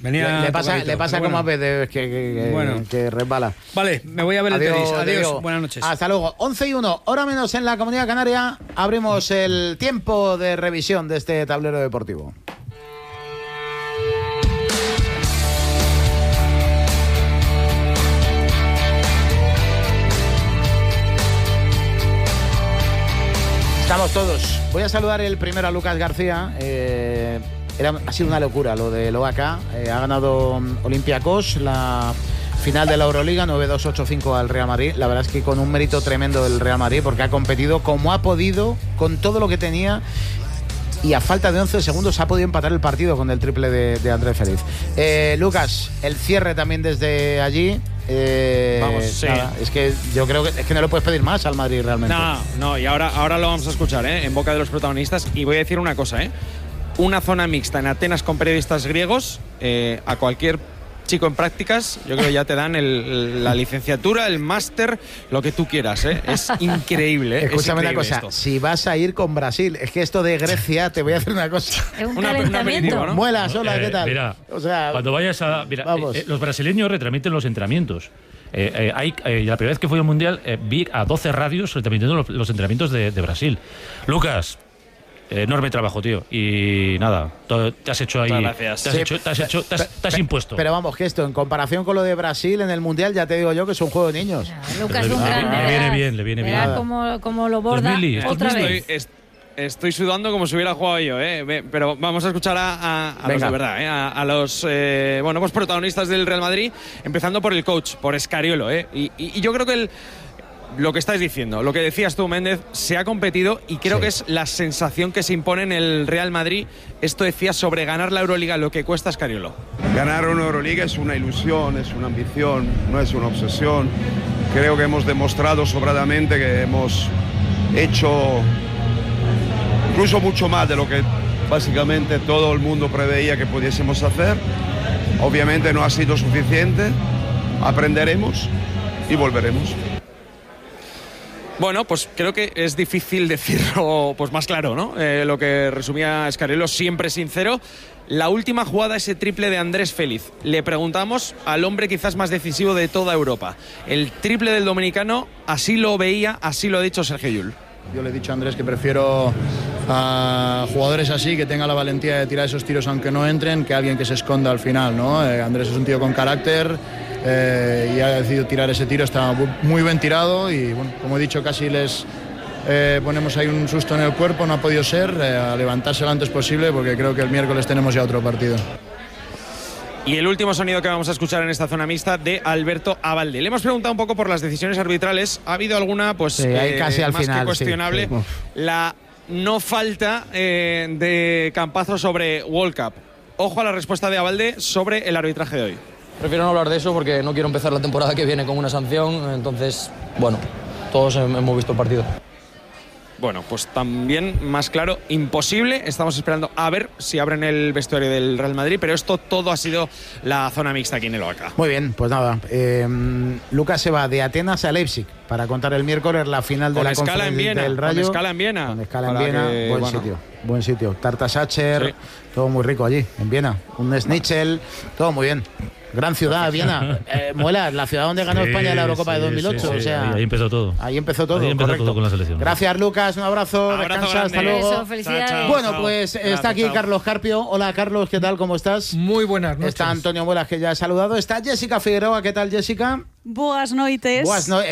Le pasa como a veces que resbala. Vale, me voy a ver el tenis. Adiós, buenas noches. Hasta luego. 11:01, hora menos en la Comunidad Canaria. Abrimos el tiempo de revisión de este tablero deportivo. Estamos todos. Voy a saludar el primero a Lucas García. Ha sido una locura lo del OAK. Ha ganado Olympiacos la final de la Euroliga, 9-2, 8-5 al Real Madrid. La verdad es que con un mérito tremendo del Real Madrid, porque ha competido como ha podido, con todo lo que tenía, y a falta de 11 segundos ha podido empatar el partido con el triple de Andrés Feliz. Lucas, el cierre también desde allí. Vamos, sí. Nada, es que yo creo que no le puedes pedir más al Madrid realmente. No, y ahora lo vamos a escuchar, en boca de los protagonistas. Y voy a decir una cosa, una zona mixta en Atenas con periodistas griegos, a cualquier chico en prácticas, yo creo que ya te dan la licenciatura, el máster, lo que tú quieras, Es increíble, Escúchame es increíble una cosa, esto. si vas a ir con Brasil, es que esto de Grecia, te voy a hacer una cosa. Es un calentamiento, ¿no? Muelas, hola, ¿qué tal? Mira, o sea, cuando vayas a... los brasileños retransmiten los entrenamientos. La primera vez que fui al Mundial vi a 12 radios retransmitiendo los entrenamientos de Brasil. Lucas, enorme trabajo, tío. Y nada, te has hecho ahí. Gracias. Te has impuesto. Pero vamos, que esto, en comparación con lo de Brasil en el Mundial, ya te digo yo que es un juego de niños. Lucas es un grande. Le viene bien, le viene bien. Verás como lo borda otra vez. Estoy sudando como si hubiera jugado yo, pero vamos a escuchar a los de verdad, a los pues protagonistas del Real Madrid, empezando por el coach, por Scariolo, y yo creo que lo que estáis diciendo, lo que decías tú, Méndez, se ha competido y creo que es la sensación que se impone en el Real Madrid. Esto decías sobre ganar la Euroliga, lo que cuesta Scariolo. Ganar una Euroliga es una ilusión, es una ambición, no es una obsesión. Creo que hemos demostrado sobradamente que hemos hecho incluso mucho más de lo que básicamente todo el mundo preveía que pudiésemos hacer. Obviamente no ha sido suficiente, aprenderemos y volveremos. Bueno, pues creo que es difícil decirlo pues más claro, ¿no? Lo que resumía Scariolo, siempre sincero. La última jugada, ese triple de Andrés Feliz. Le preguntamos al hombre quizás más decisivo de toda Europa. El triple del dominicano, así lo veía, así lo ha dicho Sergio Llull. Yo le he dicho a Andrés que prefiero a jugadores así, que tengan la valentía de tirar esos tiros aunque no entren, que alguien que se esconda al final, ¿no? Andrés es un tío con carácter y ha decidido tirar ese tiro, está muy bien tirado y, bueno, como he dicho, casi les ponemos ahí un susto en el cuerpo, no ha podido ser, a levantarse lo antes posible porque creo que el miércoles tenemos ya otro partido. Y el último sonido que vamos a escuchar en esta zona mixta de Alberto Abalde. Le hemos preguntado un poco por las decisiones arbitrales. Ha habido alguna, pues, casi al más final, que cuestionable. Sí. La no falta de Campazzo sobre World Cup. Ojo a la respuesta de Abalde sobre el arbitraje de hoy. Prefiero no hablar de eso porque no quiero empezar la temporada que viene con una sanción. Entonces, bueno, todos hemos visto el partido. Bueno, pues también, más claro, imposible. Estamos esperando a ver si abren el vestuario del Real Madrid, pero esto todo ha sido la zona mixta aquí en el OAK. Muy bien, pues nada. Lucas se va de Atenas a Leipzig para contar el miércoles la final de la Conferencia del Rayo. Con escala en Viena. Con escala en Viena, buen sitio. Tarta Sacher, todo muy rico allí, en Viena. Un schnitzel, todo muy bien. Gran ciudad, Viena. Muela, la ciudad donde ganó España la Eurocopa de 2008. O sea, ahí empezó todo. Ahí empezó todo, correcto. Todo con la selección. Gracias, Lucas. Un abrazo. Descansa, hasta luego. Beso, felicidades. Chao, bueno, chao. pues está aquí Carlos Carpio. Hola, Carlos, ¿qué tal? ¿Cómo estás? Muy buenas noches. Está Antonio Muelas, que ya he saludado. Está Jessica Figueroa. ¿Qué tal, Jessica? Boas noites. Boas noites.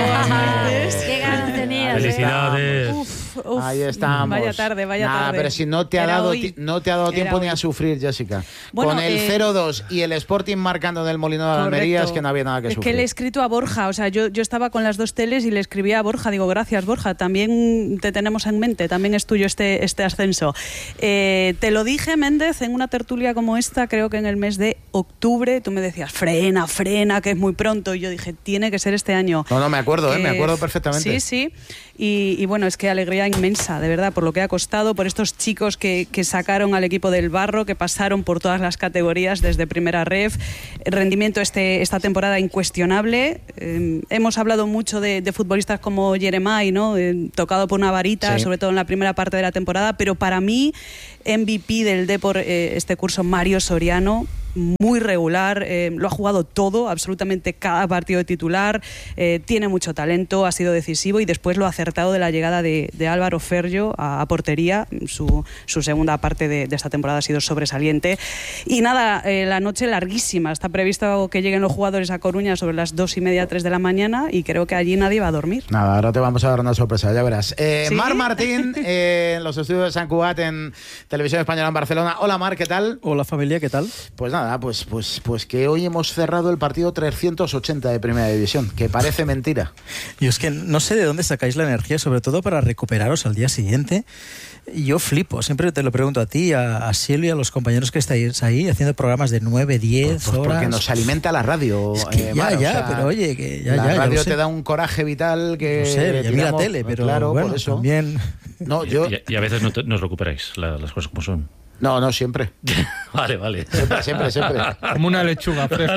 Qué ganas tenías. Felicidades. Uf, Ahí estamos. Vaya tarde. Pero si no te ha dado tiempo ni a sufrir, Jessica. Bueno, con el 0-2 y el Sporting marcando en el Molinón de Almería, es que no había nada que sufrir. Es que le he escrito a Borja, o sea, yo estaba con las dos teles y le escribía a Borja, digo, gracias Borja, también te tenemos en mente, también es tuyo este ascenso. Te lo dije, Méndez, en una tertulia como esta, creo que en el mes de octubre, tú me decías, frena, que es muy pronto, y yo dije, tiene que ser este año. No, me acuerdo, me acuerdo perfectamente. Sí. Y bueno, es que alegría inmensa, de verdad, por lo que ha costado, por estos chicos que sacaron al equipo del barro, que pasaron por todas las categorías desde primera ref, rendimiento esta temporada incuestionable. Hemos hablado mucho de futbolistas como Jeremai, ¿no? Tocado por una varita, sobre todo en la primera parte de la temporada, pero para mí MVP del Depor este curso, Mario Soriano, muy regular, lo ha jugado todo, absolutamente cada partido de titular, tiene mucho talento, ha sido decisivo y después lo ha acertado de la llegada de Álvaro Ferllo a portería. Su segunda parte de esta temporada ha sido sobresaliente. Y nada, la noche larguísima, está previsto que lleguen los jugadores a Coruña sobre las 2:30, 3 de la mañana y creo que allí nadie va a dormir. Nada, ahora te vamos a dar una sorpresa, ya verás. ¿Sí? Marc Martín, en los estudios de Sant Cugat en Televisión Española en Barcelona. Hola Marc, ¿qué tal? Hola familia, ¿qué tal? Pues nada, pues que hoy hemos cerrado el partido 380 de Primera División, que parece mentira. Yo es que no sé de dónde sacáis la energía, sobre todo para recuperaros al día siguiente. Yo flipo, siempre te lo pregunto a ti, a Silvia, a los compañeros que estáis ahí haciendo programas de 9, 10 horas. Porque nos alimenta la radio. Es que pero oye, que la radio te da un coraje vital que... No sé, ya mira tele, pero claro, bueno, por eso. También... No, y a veces no os recuperáis las cosas como son. No, siempre. Vale. Siempre. Como una lechuga fresca.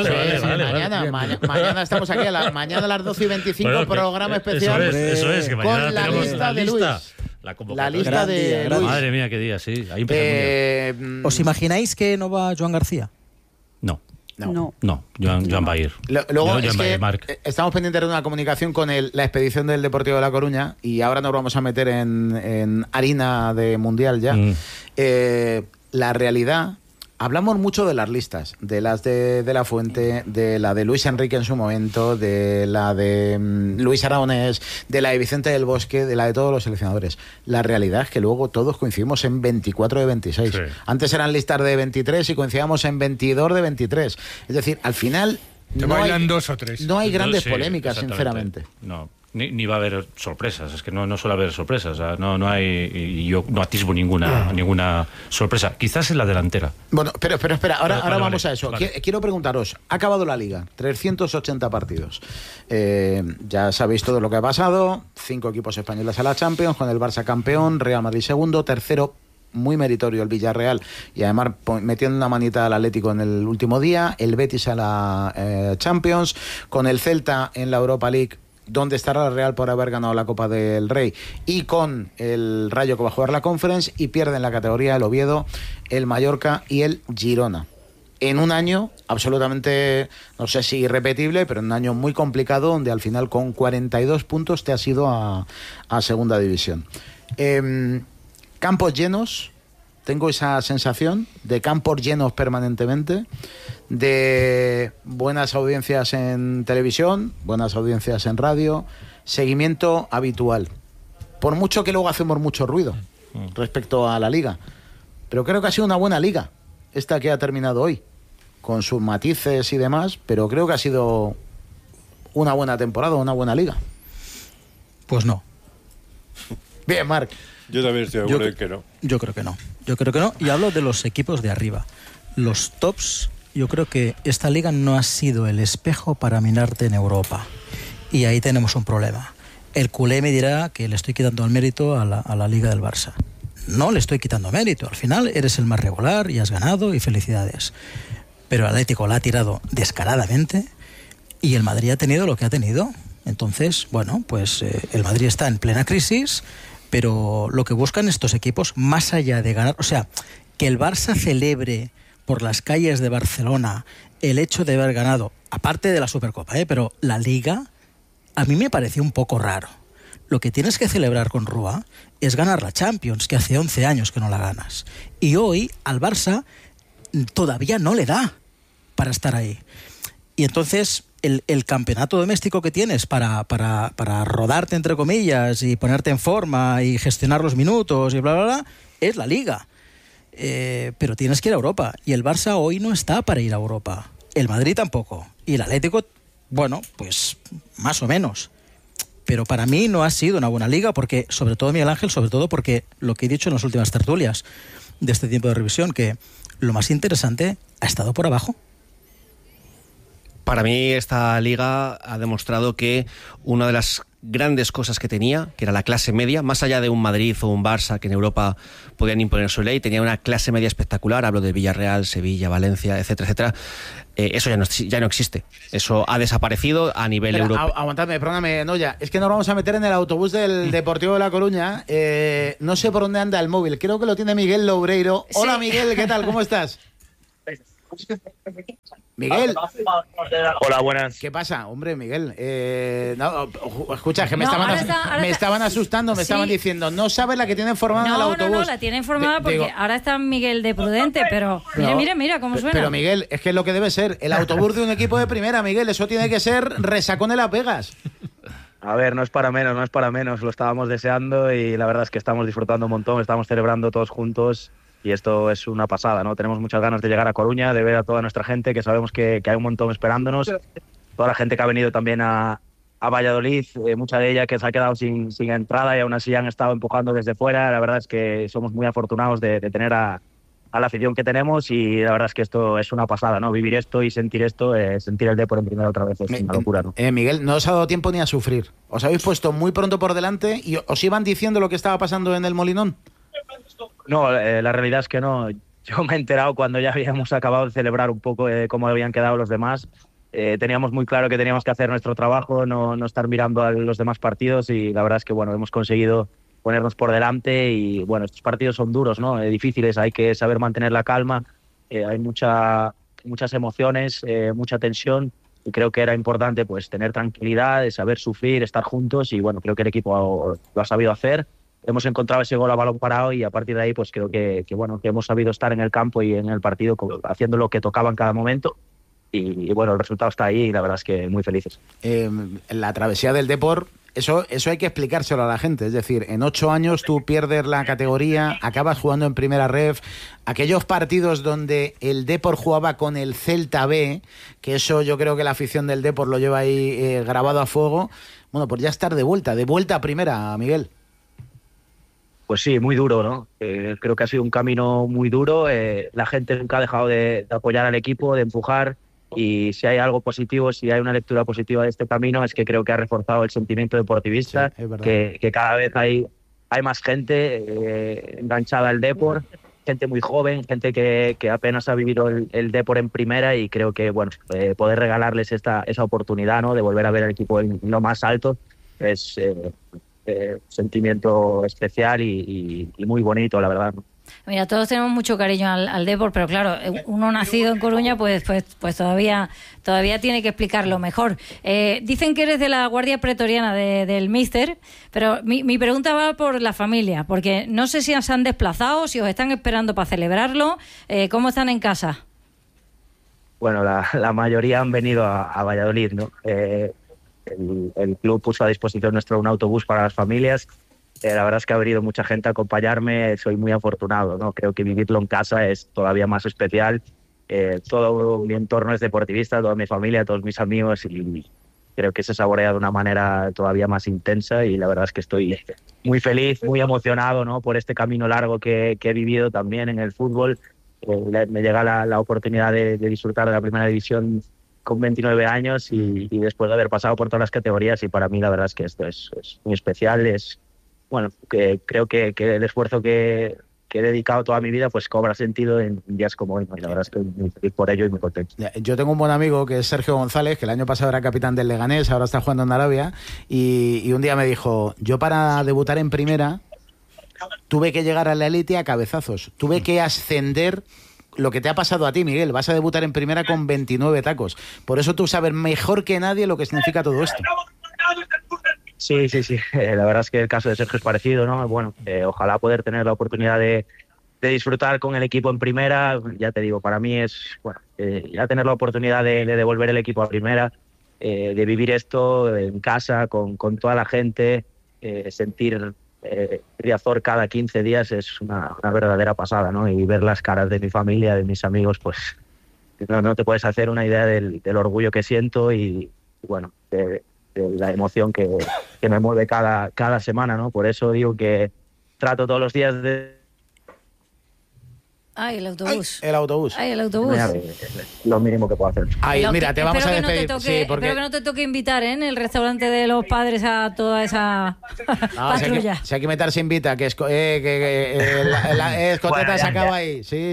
Mañana estamos aquí, mañana a las 12:25, programa especial. Eso es, que mañana con la lista de Luis. La lista de Luis. Madre mía, qué día, sí. Ahí empieza ¿Os imagináis que no va Joan García? No, Joan va a ir. Luego es que estamos pendientes de una comunicación con la expedición del Deportivo de La Coruña y ahora nos vamos a meter en harina de mundial ya. La realidad, hablamos mucho de las listas, de las de La Fuente, de la de Luis Enrique en su momento, de la de Luis Aragonés, de la de Vicente del Bosque, de la de todos los seleccionadores. La realidad es que luego todos coincidimos en 24 de 26. Sí. Antes eran listas de 23 y coincidíamos en 22 de 23. Es decir, al final... bailan 2 o 3. No hay grandes polémicas, sinceramente. No. Ni va a haber sorpresas, es que no suele haber sorpresas, o sea, no hay, y yo no atisbo ninguna sorpresa, quizás en la delantera. Bueno, pero espera, ahora vamos a eso. Vale. Quiero preguntaros, ha acabado la Liga, 380 partidos, ya sabéis todo lo que ha pasado, 5 equipos españoles a la Champions, con el Barça campeón, Real Madrid segundo, tercero, muy meritorio el Villarreal y además metiendo una manita al Atlético en el último día, el Betis a la Champions, con el Celta en la Europa League, donde estará el Real por haber ganado la Copa del Rey, y con el Rayo que va a jugar la Conference, y pierden la categoría el Oviedo, el Mallorca y el Girona. En un año absolutamente, no sé si irrepetible, pero en un año muy complicado, donde al final con 42 puntos te has ido a Segunda División. Campos llenos, tengo esa sensación de campos llenos permanentemente, de buenas audiencias en televisión, buenas audiencias en radio, seguimiento habitual. Por mucho que luego hacemos mucho ruido respecto a la Liga, pero creo que ha sido una buena Liga esta que ha terminado hoy, con sus matices y demás, pero creo que ha sido una buena temporada, una buena Liga. Pues no. Bien, Marc. Yo también estoy de acuerdo en que no. Yo creo que no. Y hablo de los equipos de arriba. Los tops, yo creo que esta liga no ha sido el espejo para mirarte en Europa. Y ahí tenemos un problema. El culé me dirá que le estoy quitando el mérito a la liga del Barça. No le estoy quitando mérito. Al final eres el más regular y has ganado y felicidades. Pero el Atlético la ha tirado descaradamente y el Madrid ha tenido lo que ha tenido. Entonces, bueno, pues el Madrid está en plena crisis. Pero lo que buscan estos equipos, más allá de ganar, o sea, que el Barça celebre por las calles de Barcelona el hecho de haber ganado, aparte de la Supercopa, pero la Liga, a mí me pareció un poco raro. Lo que tienes que celebrar con Rúa es ganar la Champions, que hace 11 años que no la ganas. Y hoy al Barça todavía no le da para estar ahí. Y entonces... El campeonato doméstico que tienes para rodarte, entre comillas, y ponerte en forma y gestionar los minutos y bla, bla, bla, es la Liga. Pero tienes que ir a Europa. Y el Barça hoy no está para ir a Europa. El Madrid tampoco. Y el Atlético, bueno, pues más o menos. Pero para mí no ha sido una buena Liga, porque, sobre todo, Miguel Ángel, sobre todo porque lo que he dicho en las últimas tertulias de este tiempo de revisión, que lo más interesante ha estado por abajo. Para mí esta liga ha demostrado que una de las grandes cosas que tenía, que era la clase media, más allá de un Madrid o un Barça que en Europa podían imponer su ley, tenía una clase media espectacular, hablo de Villarreal, Sevilla, Valencia, etcétera, etcétera. Eso ya no existe. Eso ha desaparecido a nivel europeo. Aguantadme, perdóname, Noya. Es que nos vamos a meter en el autobús del Deportivo de La Coruña. No sé por dónde anda el móvil. Creo que lo tiene Miguel Loureiro. Hola, sí. Miguel, ¿qué tal? ¿Cómo estás? Miguel. Hola, buenas. ¿Qué pasa? Hombre, Miguel. Escucha, que me estaban asustando, me estaban diciendo, no sabes la que tienen formada en el autobús. No, la tienen formada porque ahora está Miguel de prudente, pero mira cómo suena. Pero Miguel, es que es lo que debe ser. El autobús de un equipo de primera, Miguel, eso tiene que ser resacón de las Vegas. A ver, no es para menos, lo estábamos deseando y la verdad es que estamos disfrutando un montón, estamos celebrando todos juntos y esto es una pasada, ¿no? Tenemos muchas ganas de llegar a Coruña, de ver a toda nuestra gente, que sabemos que hay un montón esperándonos, toda la gente que ha venido también a Valladolid, mucha de ella que se ha quedado sin entrada y aún así han estado empujando desde fuera. La verdad es que somos muy afortunados de tener a la afición que tenemos y la verdad es que esto es una pasada, ¿no? Vivir esto y sentir esto, sentir el Depor en primera otra vez es una locura, ¿no? Miguel, no os ha dado tiempo ni a sufrir. Os habéis puesto muy pronto por delante y os iban diciendo lo que estaba pasando en el Molinón. No, la realidad es que no. Yo me he enterado cuando ya habíamos acabado de celebrar un poco cómo habían quedado los demás. Teníamos muy claro que teníamos que hacer nuestro trabajo, no estar mirando a los demás partidos y la verdad es que bueno, hemos conseguido ponernos por delante y bueno, estos partidos son duros, ¿no? Difíciles, hay que saber mantener la calma, hay muchas emociones, mucha tensión y creo que era importante pues tener tranquilidad, saber sufrir, estar juntos y bueno, creo que el equipo lo ha sabido hacer. Hemos encontrado ese gol a balón parado y a partir de ahí pues creo que hemos sabido estar en el campo y en el partido haciendo lo que tocaba en cada momento. Y bueno, el resultado está ahí y la verdad es que muy felices. La travesía del Depor, eso hay que explicárselo a la gente. Es decir, en 8 años tú pierdes la categoría, acabas jugando en primera ref. Aquellos partidos donde el Depor jugaba con el Celta B, que eso yo creo que la afición del Depor lo lleva ahí grabado a fuego. Bueno, pues ya estar de vuelta a primera, Miguel. Pues sí, muy duro, ¿no? Creo que ha sido un camino muy duro. La gente nunca ha dejado de apoyar al equipo, de empujar. Y si hay algo positivo, si hay una lectura positiva de este camino, es que creo que ha reforzado el sentimiento deportivista, sí, que cada vez hay más gente enganchada al Depor, gente muy joven, gente que apenas ha vivido el Depor en primera y creo que bueno, poder regalarles esa oportunidad, ¿no? De volver a ver al equipo en lo más alto es sentimiento especial y muy bonito, la verdad. Mira, todos tenemos mucho cariño al Depor, pero claro, uno nacido en Coruña, pues todavía tiene que explicarlo mejor. Dicen que eres de la Guardia Pretoriana del Míster, pero mi pregunta va por la familia, porque no sé si se han desplazado, si os están esperando para celebrarlo. ¿Cómo están en casa? Bueno, la mayoría han venido a Valladolid, ¿no? El club puso a disposición un autobús para las familias. La verdad es que ha venido mucha gente a acompañarme, soy muy afortunado, ¿no? Creo que vivirlo en casa es todavía más especial. Todo mi entorno es deportivista, toda mi familia, todos mis amigos y creo que se saborea de una manera todavía más intensa y la verdad es que estoy muy feliz, muy emocionado, ¿no? Por este camino largo que he vivido también en el fútbol. Me llega la oportunidad de disfrutar de la primera división con 29 años y después de haber pasado por todas las categorías y para mí la verdad es que esto es muy especial, bueno, que creo que el esfuerzo que he dedicado toda mi vida pues cobra sentido en días como hoy, ¿no? Y la verdad es que muy feliz por ello y muy contento. Yo tengo un buen amigo que es Sergio González, que el año pasado era capitán del Leganés, ahora está jugando en Arabia y un día me dijo, yo para debutar en primera tuve que llegar a la élite a cabezazos, tuve que ascender. Lo que te ha pasado a ti, Miguel, vas a debutar en primera con 29 tacos, por eso tú sabes mejor que nadie lo que significa todo esto. Sí. La verdad es que el caso de Sergio es parecido, ¿no? Bueno, ojalá poder tener la oportunidad de disfrutar con el equipo en primera. Ya te digo, para mí es, bueno, ya tener la oportunidad de devolver el equipo a primera, de vivir esto en casa con toda la gente, sentir Riazor cada 15 días es una verdadera pasada, ¿no? Y ver las caras de mi familia, de mis amigos, pues no te puedes hacer una idea del orgullo que siento y bueno, de la emoción que me mueve cada semana, ¿no? Por eso digo que trato todos los días de... Ay, el autobús. El autobús. Ay, el autobús. Lo mínimo que puedo hacer. Ay, mira, te vamos a despedir. Espero que no te toque invitar en el restaurante de los padres a toda esa patrulla. Si hay que invitar, se invita, que la escoteta se acaba ahí. Sí.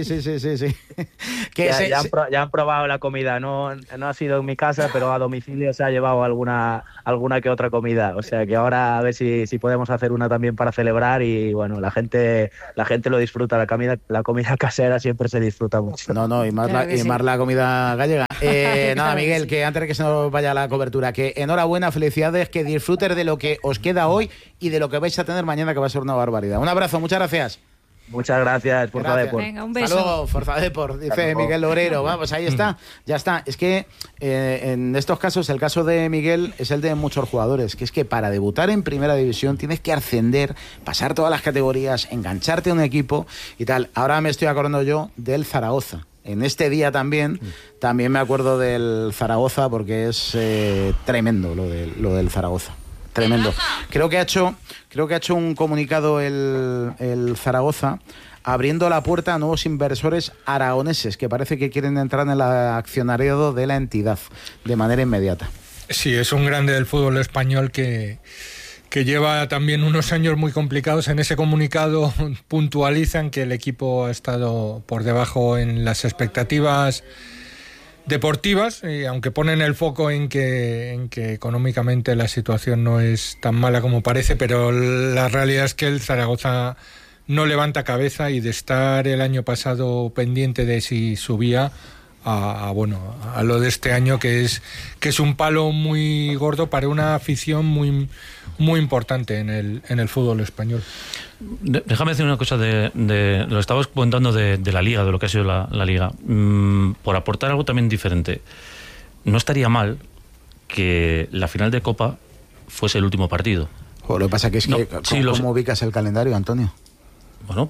Ya han probado la comida. No ha sido en mi casa, pero a domicilio se ha llevado alguna que otra comida. O sea que ahora a ver si podemos hacer una también para celebrar y bueno, la gente lo disfruta, la comida casera casera siempre se disfruta mucho. No, y más, más la comida gallega. Nada, Miguel, que antes de que se nos vaya la cobertura, que enhorabuena, felicidades, que disfrutes de lo que os queda hoy y de lo que vais a tener mañana, que va a ser una barbaridad. Un abrazo, muchas gracias. Muchas gracias, Forza Deport. Venga, un beso. Hasta luego, Forza Deport, dice Miguel Loureiro. Vamos, ahí está, ya está. Es que en estos casos, el caso de Miguel es el de muchos jugadores, que es que para debutar en primera división tienes que ascender, pasar todas las categorías, engancharte a un equipo y tal. Ahora me estoy acordando yo del Zaragoza. En este día también me acuerdo del Zaragoza porque es tremendo lo del Zaragoza. Tremendo. Creo que ha hecho un comunicado el Zaragoza abriendo la puerta a nuevos inversores aragoneses que parece que quieren entrar en el accionariado de la entidad de manera inmediata. Sí, es un grande del fútbol español que lleva también unos años muy complicados. En ese comunicado puntualizan que el equipo ha estado por debajo en las expectativas deportivas, y aunque ponen el foco en que económicamente la situación no es tan mala como parece, pero la realidad es que el Zaragoza no levanta cabeza, y de estar el año pasado pendiente de si subía a lo de este año, que es un palo muy gordo para una afición muy muy importante en el fútbol español. Déjame decir una cosa lo estabas comentando de la Liga, de lo que ha sido la Liga. Por aportar algo también diferente, no estaría mal que la final de Copa fuese el último partido. Lo que pasa que es que ¿cómo ubicas el calendario, Antonio? Bueno,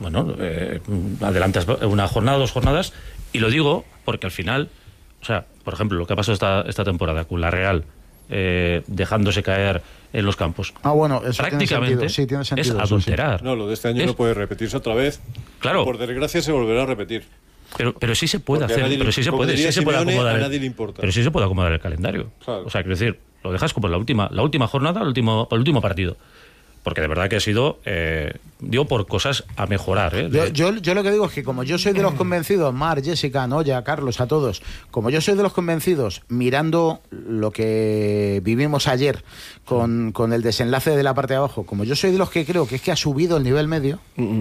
adelantas una jornada, 2 jornadas, y lo digo porque al final, o sea, por ejemplo, lo que ha pasado esta temporada con la Real, dejándose caer en los campos. Bueno, eso prácticamente tiene sentido, es adulterar. Sí. No, lo de este año no puede repetirse otra vez. Claro. Por desgracia se volverá a repetir. Pero sí se puede hacer, pero sí se puede acomodar. A nadie le importa. Pero sí se puede acomodar el calendario. Claro. O sea, quiero decir, lo dejas como la última jornada, el último partido. Porque de verdad que ha sido, digo, por cosas a mejorar. Yo lo que digo es que como yo soy de los convencidos, Mar, Jessica, Noya, Carlos, a todos, como yo soy de los convencidos, mirando lo que vivimos ayer con el desenlace de la parte de abajo, como yo soy de los que creo que es que ha subido el nivel medio,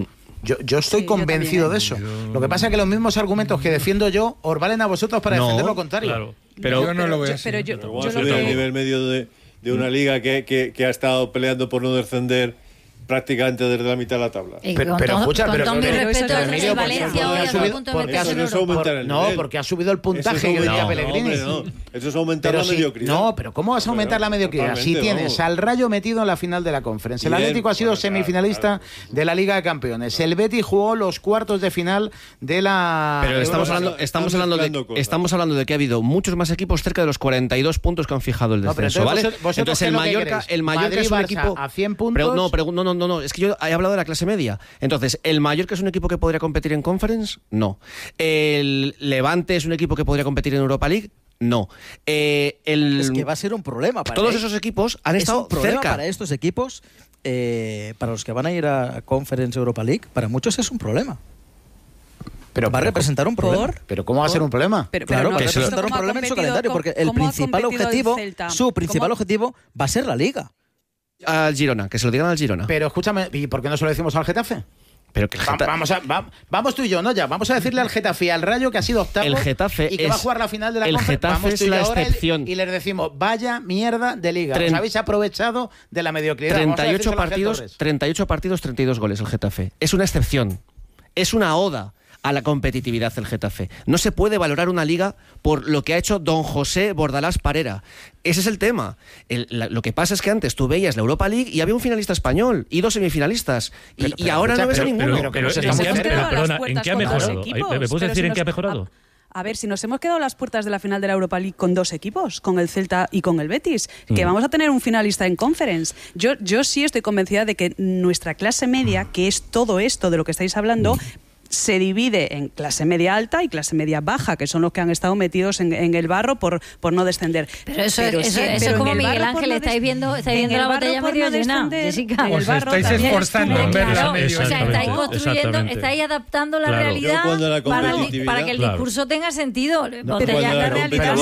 yo estoy convencido de eso. Lo que pasa es que los mismos argumentos que defiendo yo os valen a vosotros para defender lo contrario. Claro. Pero yo no lo veo así. Pero subir el nivel medio de una liga que ha estado peleando por no descender prácticamente desde la mitad de la tabla. Pero escucha, con todo mi respeto al Emilio, Valencia hoy a punto de meterse en Europa. No, porque ha subido el puntaje que decía Pellegrini. No, eso es aumentar la mediocridad. No, pero ¿cómo vas a aumentar la mediocridad? Si tienes al Rayo metido en la final de la Conference, el Atlético ha sido semifinalista de la Liga de Campeones, el Betis jugó los cuartos de final de la... Pero estamos hablando de que ha habido muchos más equipos cerca de los 42 puntos que han fijado el descenso, ¿vale? Entonces el Mallorca es un equipo a 100 puntos. No, es que yo he hablado de la clase media. Entonces, ¿el Mallorca es un equipo que podría competir en Conference? No. ¿El Levante es un equipo que podría competir en Europa League? No. Es que va a ser un problema para todos esos equipos han estado cerca. Para estos equipos, para los que van a ir a Conference Europa League, para muchos es un problema. Pero va a representar un problema. ¿Pero cómo va a ser un problema? Claro, va a representar un problema en su calendario, porque el principal objetivo, su principal objetivo va a ser la Liga. Al Girona, que se lo digan al Girona. Pero escúchame, ¿y por qué no se lo decimos al Getafe? Pero que vamos tú y yo, ¿no? Ya, vamos a decirle al Getafe y al Rayo que ha sido octavo el Getafe y que va a jugar la final de la Conference. El Getafe es la excepción. Y les decimos, vaya mierda de liga. Os habéis aprovechado de la mediocridad. 38 partidos, 32 goles el Getafe. Es una excepción. Es una oda a la competitividad del Getafe. No se puede valorar una liga por lo que ha hecho don José Bordalás Parera. Ese es el tema. Lo que pasa es que antes tú veías la Europa League y había un finalista español y 2 semifinalistas. Y ahora no ves a ninguno. ¿En qué ha mejorado? ¿Me puedes decir en qué ha mejorado? A ver, si nos hemos quedado a las puertas de la final de la Europa League con 2 equipos, con el Celta y con el Betis, que vamos a tener un finalista en Conference. Yo sí estoy convencida de que nuestra clase media, que es todo esto de lo que estáis hablando, se divide en clase media alta y clase media baja, que son los que han estado metidos en el barro por no descender. Pero eso es como Miguel Ángel, estáis viendo la botella medio llena, Jessica. Os estáis esforzando en verla medio llena. O sea, estáis construyendo, estáis adaptando la realidad para que el discurso tenga sentido. Botella la realidad.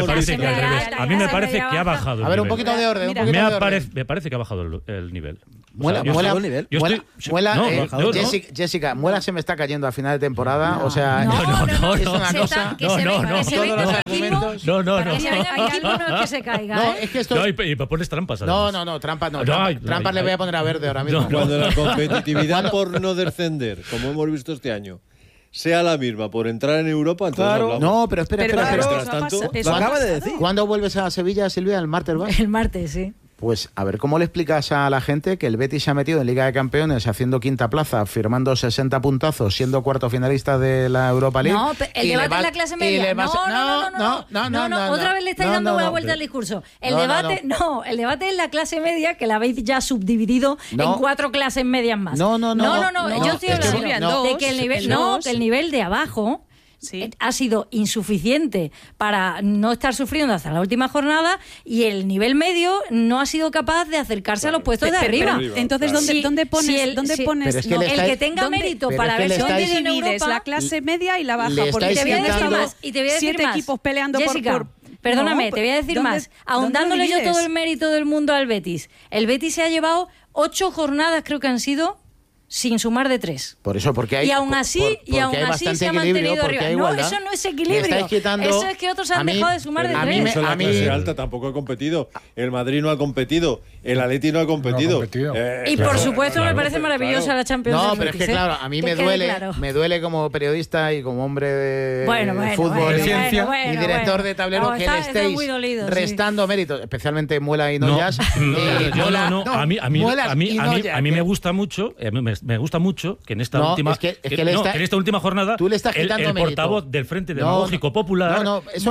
A mí me parece que ha bajado. A ver, un poquito de orden. Me parece que ha bajado el nivel. Jessica, Muela se me está cayendo a final de temporada. No, o sea, no, es una cosa. Todos los argumentos. No es que se caiga. No, es que esto. Y pones trampas. No, trampas no. Trampas le voy a poner a Verde ahora mismo. Cuando la competitividad por no descender, como hemos visto este año, sea la misma por entrar en Europa, entonces hablamos. No, pero espera. Lo acaba de decir. ¿Cuándo vuelves a Sevilla, Silvia? ¿El martes vas? El martes, sí. Pues a ver, ¿cómo le explicas a la gente que el Betis se ha metido en Liga de Campeones haciendo quinta plaza, firmando 60 puntazos, siendo cuarto finalista de la Europa League? No, el debate es la clase media. No, otra vez le estáis dando una vuelta al discurso. El debate es la clase media, que la habéis ya subdividido en 4 clases medias más. No. Yo estoy hablando de que el nivel de abajo... Sí. Ha sido insuficiente para no estar sufriendo hasta la última jornada y el nivel medio no ha sido capaz de acercarse a los puestos de arriba. Entonces, ¿dónde pones el que tenga mérito para ver dónde divides la clase media y la baja? Porque te voy a decir más. Y te voy a decir 7 equipos peleando Jessica, perdóname, te voy a decir más. Ahondándole yo todo el mérito del mundo al Betis. El Betis se ha llevado 8 jornadas, creo que han sido, sin sumar de 3. Por eso, porque hay... Y aún así se ha mantenido arriba. No, eso no es equilibrio. Eso es que otros han dejado de sumar de 3. La clase alta tampoco ha competido. El Madrid no ha competido. El Atleti no ha competido. Y por supuesto me parece maravillosa la Champions League. No, pero es que claro, a mí me duele como periodista y como hombre de fútbol y director de tablero que le estéis restando méritos, especialmente Muela y Noyas. A mí me gusta mucho... Me gusta mucho que en esta última jornada el portavoz del Frente Demagógico Popular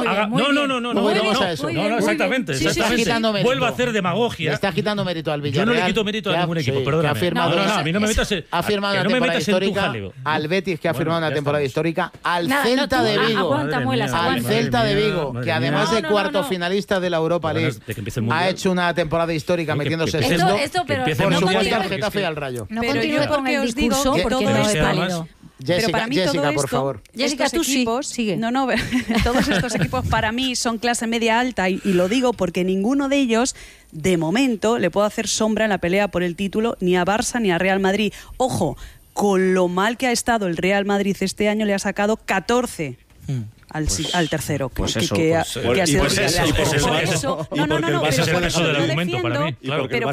exactamente vuelva a hacer demagogia. Le está quitando mérito al Villarreal. Yo no le quito mérito a ningún equipo, perdóname. A mí no me metas ha firmado una temporada histórica al Betis, que ha firmado una temporada histórica, al Celta de Vigo, al Celta de Vigo, que además de cuarto finalista de la Europa League ha hecho una temporada histórica metiéndose sexto, por supuesto al Getafe y al Rayo. Yo porque os digo que no es válido. Pero para mí Jessica, todo esto, por favor. Jessica, tú equipos, sigue. Todos estos equipos para mí son clase media alta y lo digo porque ninguno de ellos, de momento, le puedo hacer sombra en la pelea por el título ni a Barça ni a Real Madrid. Ojo, con lo mal que ha estado el Real Madrid este año, le ha sacado 14. Al tercero, que ha sido eso. No, ese es el peso del argumento para mí. Pero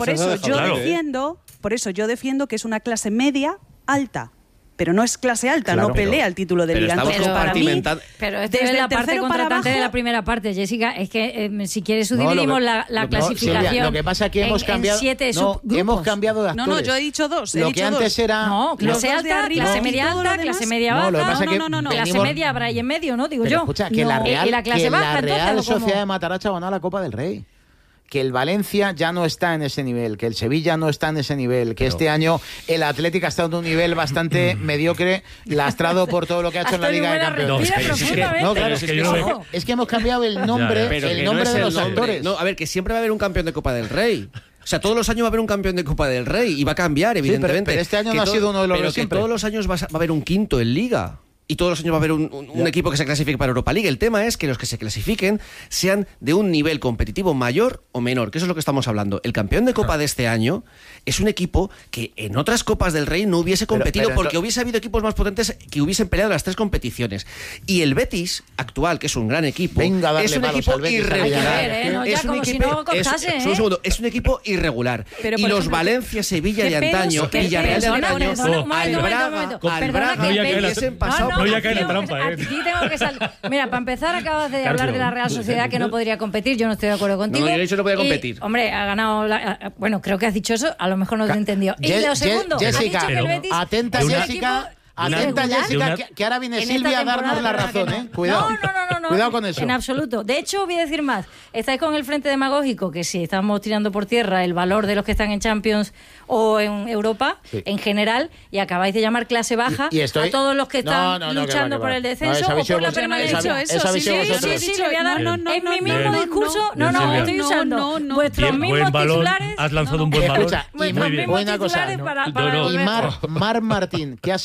por eso yo defiendo que es una clase media alta. Pero no es clase alta, no pelea el título de Liga. Entonces, para mí, pero esta es la parte contratante de la primera parte, Jessica. Es que si quieres subdividimos la clasificación. Silvia, lo que pasa es que hemos cambiado. Hemos cambiado de actores. No, yo he dicho 2. Lo que antes era. No, clase alta, clase media alta, clase media baja. No. Clase media habrá y en medio, ¿no? Digo yo. Escucha, que la Real Sociedad de Mataracha ganó la Copa del Rey. Que el Valencia ya no está en ese nivel, que el Sevilla no está en ese nivel, que este año el Atlético ha estado en un nivel bastante mediocre, lastrado por todo lo que ha hecho en la Liga de Campeones. Es que hemos cambiado el nombre, de los actores. No, a ver, que siempre va a haber un campeón de Copa del Rey. O sea, todos los años va a haber un campeón de Copa del Rey y va a cambiar, evidentemente. Pero este año no ha sido uno de los de siempre. Pero que todos los años va a haber un quinto en Liga. Y todos los años va a haber un equipo que se clasifique para Europa League. El tema es que los que se clasifiquen sean de un nivel competitivo mayor o menor, que eso es lo que estamos hablando. El campeón de Copa de este año es un equipo que en otras Copas del Rey no hubiese competido porque hubiese habido equipos más potentes que hubiesen peleado las 3 competiciones. Y el Betis actual, que es un gran equipo, es un equipo irregular. Es un equipo irregular. Y los Valencia, Sevilla de antaño, Villarreal de antaño, al Braga hubiesen pasado. No voy a caer en la trampa, Aquí tengo que salir. Mira, para empezar, acabas de hablar de la Real Sociedad, que no podría competir. Yo no estoy de acuerdo contigo. No he dicho que no podía competir. Hombre, ha ganado. Bueno, creo que has dicho eso. A lo mejor no te he entendido. Y lo segundo, Jessica, ha dicho que el Betis. Atenta, Jessica. Atenta, Jessica, que ahora viene Silvia a darnos la razón, Cuidado. No. Cuidado con eso. En absoluto. De hecho, voy a decir más. Estáis con el frente demagógico, que si estamos tirando por tierra el valor de los que están en Champions o en Europa, en general, y acabáis de llamar clase baja a todos los que están luchando por el descenso o por la permanencia. Sí, le voy a dar en mi mismo discurso. No, estoy usando vuestros mismos titulares. Has lanzado un buen balón. Y Mar Martín, que ha sido el que ha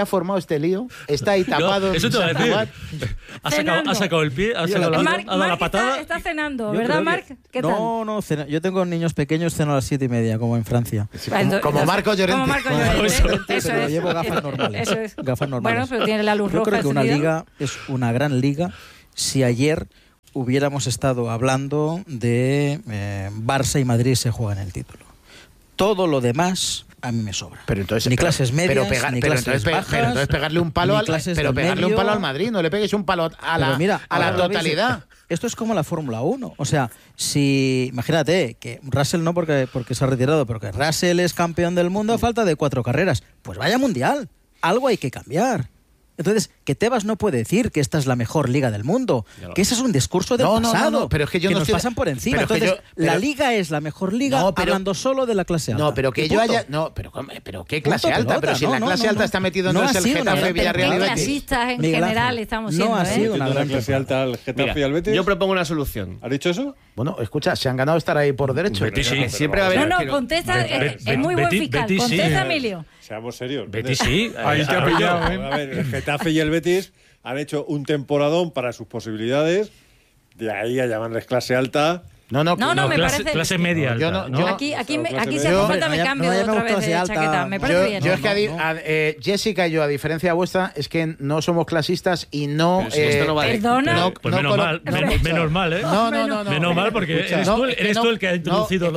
formado este lío, está ahí tapado. No, eso te va a decir. Ha sacado el pie, ha dado la patada. Está cenando, ¿verdad, Marc? ¿Qué tal? No, yo tengo niños pequeños, ceno a las 7:30, como en Francia. Como Marcos Llorente. Eso es. Llevo gafas normales. Eso es. Gafas normales. Bueno, pero tiene la luz roja. Yo creo que una encendida. liga es una gran liga si ayer hubiéramos estado hablando de Barça y Madrid se juegan el título. Todo lo demás a mí me sobra. Pero entonces, ni clases medias, ni clases bajas, pero entonces pegarle un palo al Madrid, no le pegues un palo a la totalidad. Esto es como la Fórmula 1. O sea, si imagínate que Russell no porque se ha retirado, pero que Russell es campeón del mundo a falta de 4 carreras, pues vaya mundial. Algo hay que cambiar. Entonces, que Tebas no puede decir que esta es la mejor liga del mundo, que ese es un discurso del pasado, no, pero es que yo que no nos pasan por encima. Entonces, la liga es la mejor liga hablando solo de la clase alta. No, pero que yo haya... No, pero ¿qué clase alta? Pero si en la clase alta está metido entonces el Getafe, Villarreal y Betis. Clasistas en general estamos siendo, ha sido una gran clase alta al Getafe y al Betis. Yo propongo una solución. ¿Has dicho eso? Bueno, escucha, se han ganado estar ahí por derecho. Betis sí. Siempre va a haber... No, contesta, es muy buen fiscal. Contesta, Emilio. Seamos serios. Betis sí. Ahí te ha pillado, A ver, el Getafe y el Betis han hecho un temporadón para sus posibilidades. De ahí a llamarles clase alta. No, me parece... Clase media alta. Aquí si hace falta me cambio otra vez de chaqueta. Me parece bien. Yo es que Jessica y yo, a diferencia vuestra, es que no somos clasistas y no... Perdona. Pues menos mal, ¿eh? No. Menos mal porque eres tú el que ha introducido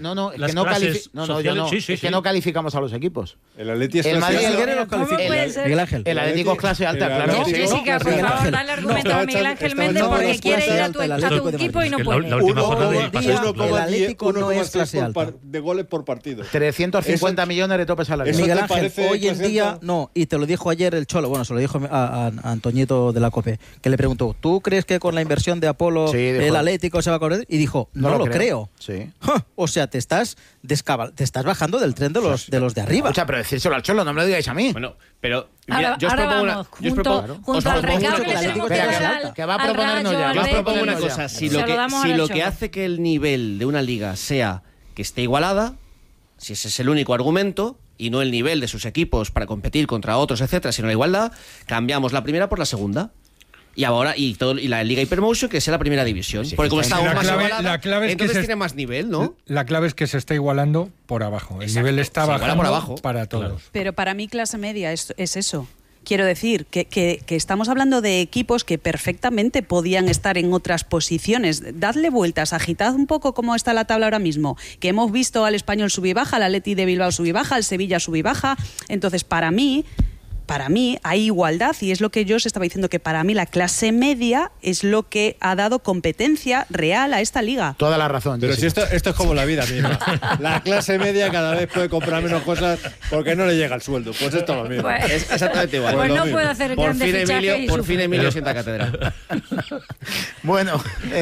es que no calificamos a los equipos. El Atleti es el clase Madrid alta. Miguel Ángel. El Atlético es clase alta, claro. Jessica, por favor, dale argumento a Miguel Ángel Méndez porque quiere ir a tu equipo y no puede. El Atlético no es clase alta. De goles por partido. 350 millones de tope salarial. Miguel Ángel, hoy en día no, y te lo dijo ayer el Cholo, bueno, se lo dijo a Antoñito de la COPE, que le preguntó, ¿tú crees que con la inversión de Apolo el Atlético se va a correr? Y dijo, no lo creo. Sí. O sea, te estás bajando del tren de los de arriba. Escucha, pero decírselo al Cholo, no me lo digáis a mí. Bueno, pero mira, yo os propongo junto al recado que le tenemos que va a proponernos ya. Yo os propongo una cosa, si lo que hace que el nivel de una liga sea que esté igualada, si ese es el único argumento y no el nivel de sus equipos para competir contra otros, etcétera, sino la igualdad, cambiamos la primera por la segunda. Y ahora y la Liga Hypermotion que sea la primera división. Sí, porque como está aún más igualada, entonces tiene más nivel, ¿no? La clave es que se está igualando por abajo. El nivel está bajando por abajo para todos. Claro. Pero para mí clase media es eso. Quiero decir que estamos hablando de equipos que perfectamente podían estar en otras posiciones. Dadle vueltas, agitad un poco cómo está la tabla ahora mismo. Que hemos visto al Español sub y baja, al Atleti de Bilbao sub y baja, al Sevilla sub y baja. Entonces, para mí hay igualdad y es lo que yo os estaba diciendo, que para mí la clase media es lo que ha dado competencia real a esta liga. Toda la razón. Pero si esto es como la vida misma. La clase media cada vez puede comprar menos cosas porque no le llega el sueldo. Pues esto es lo mismo. Es exactamente igual. Pues no puedo hacer grandes fichajes. Por fin Emilio sienta cátedra. Bueno.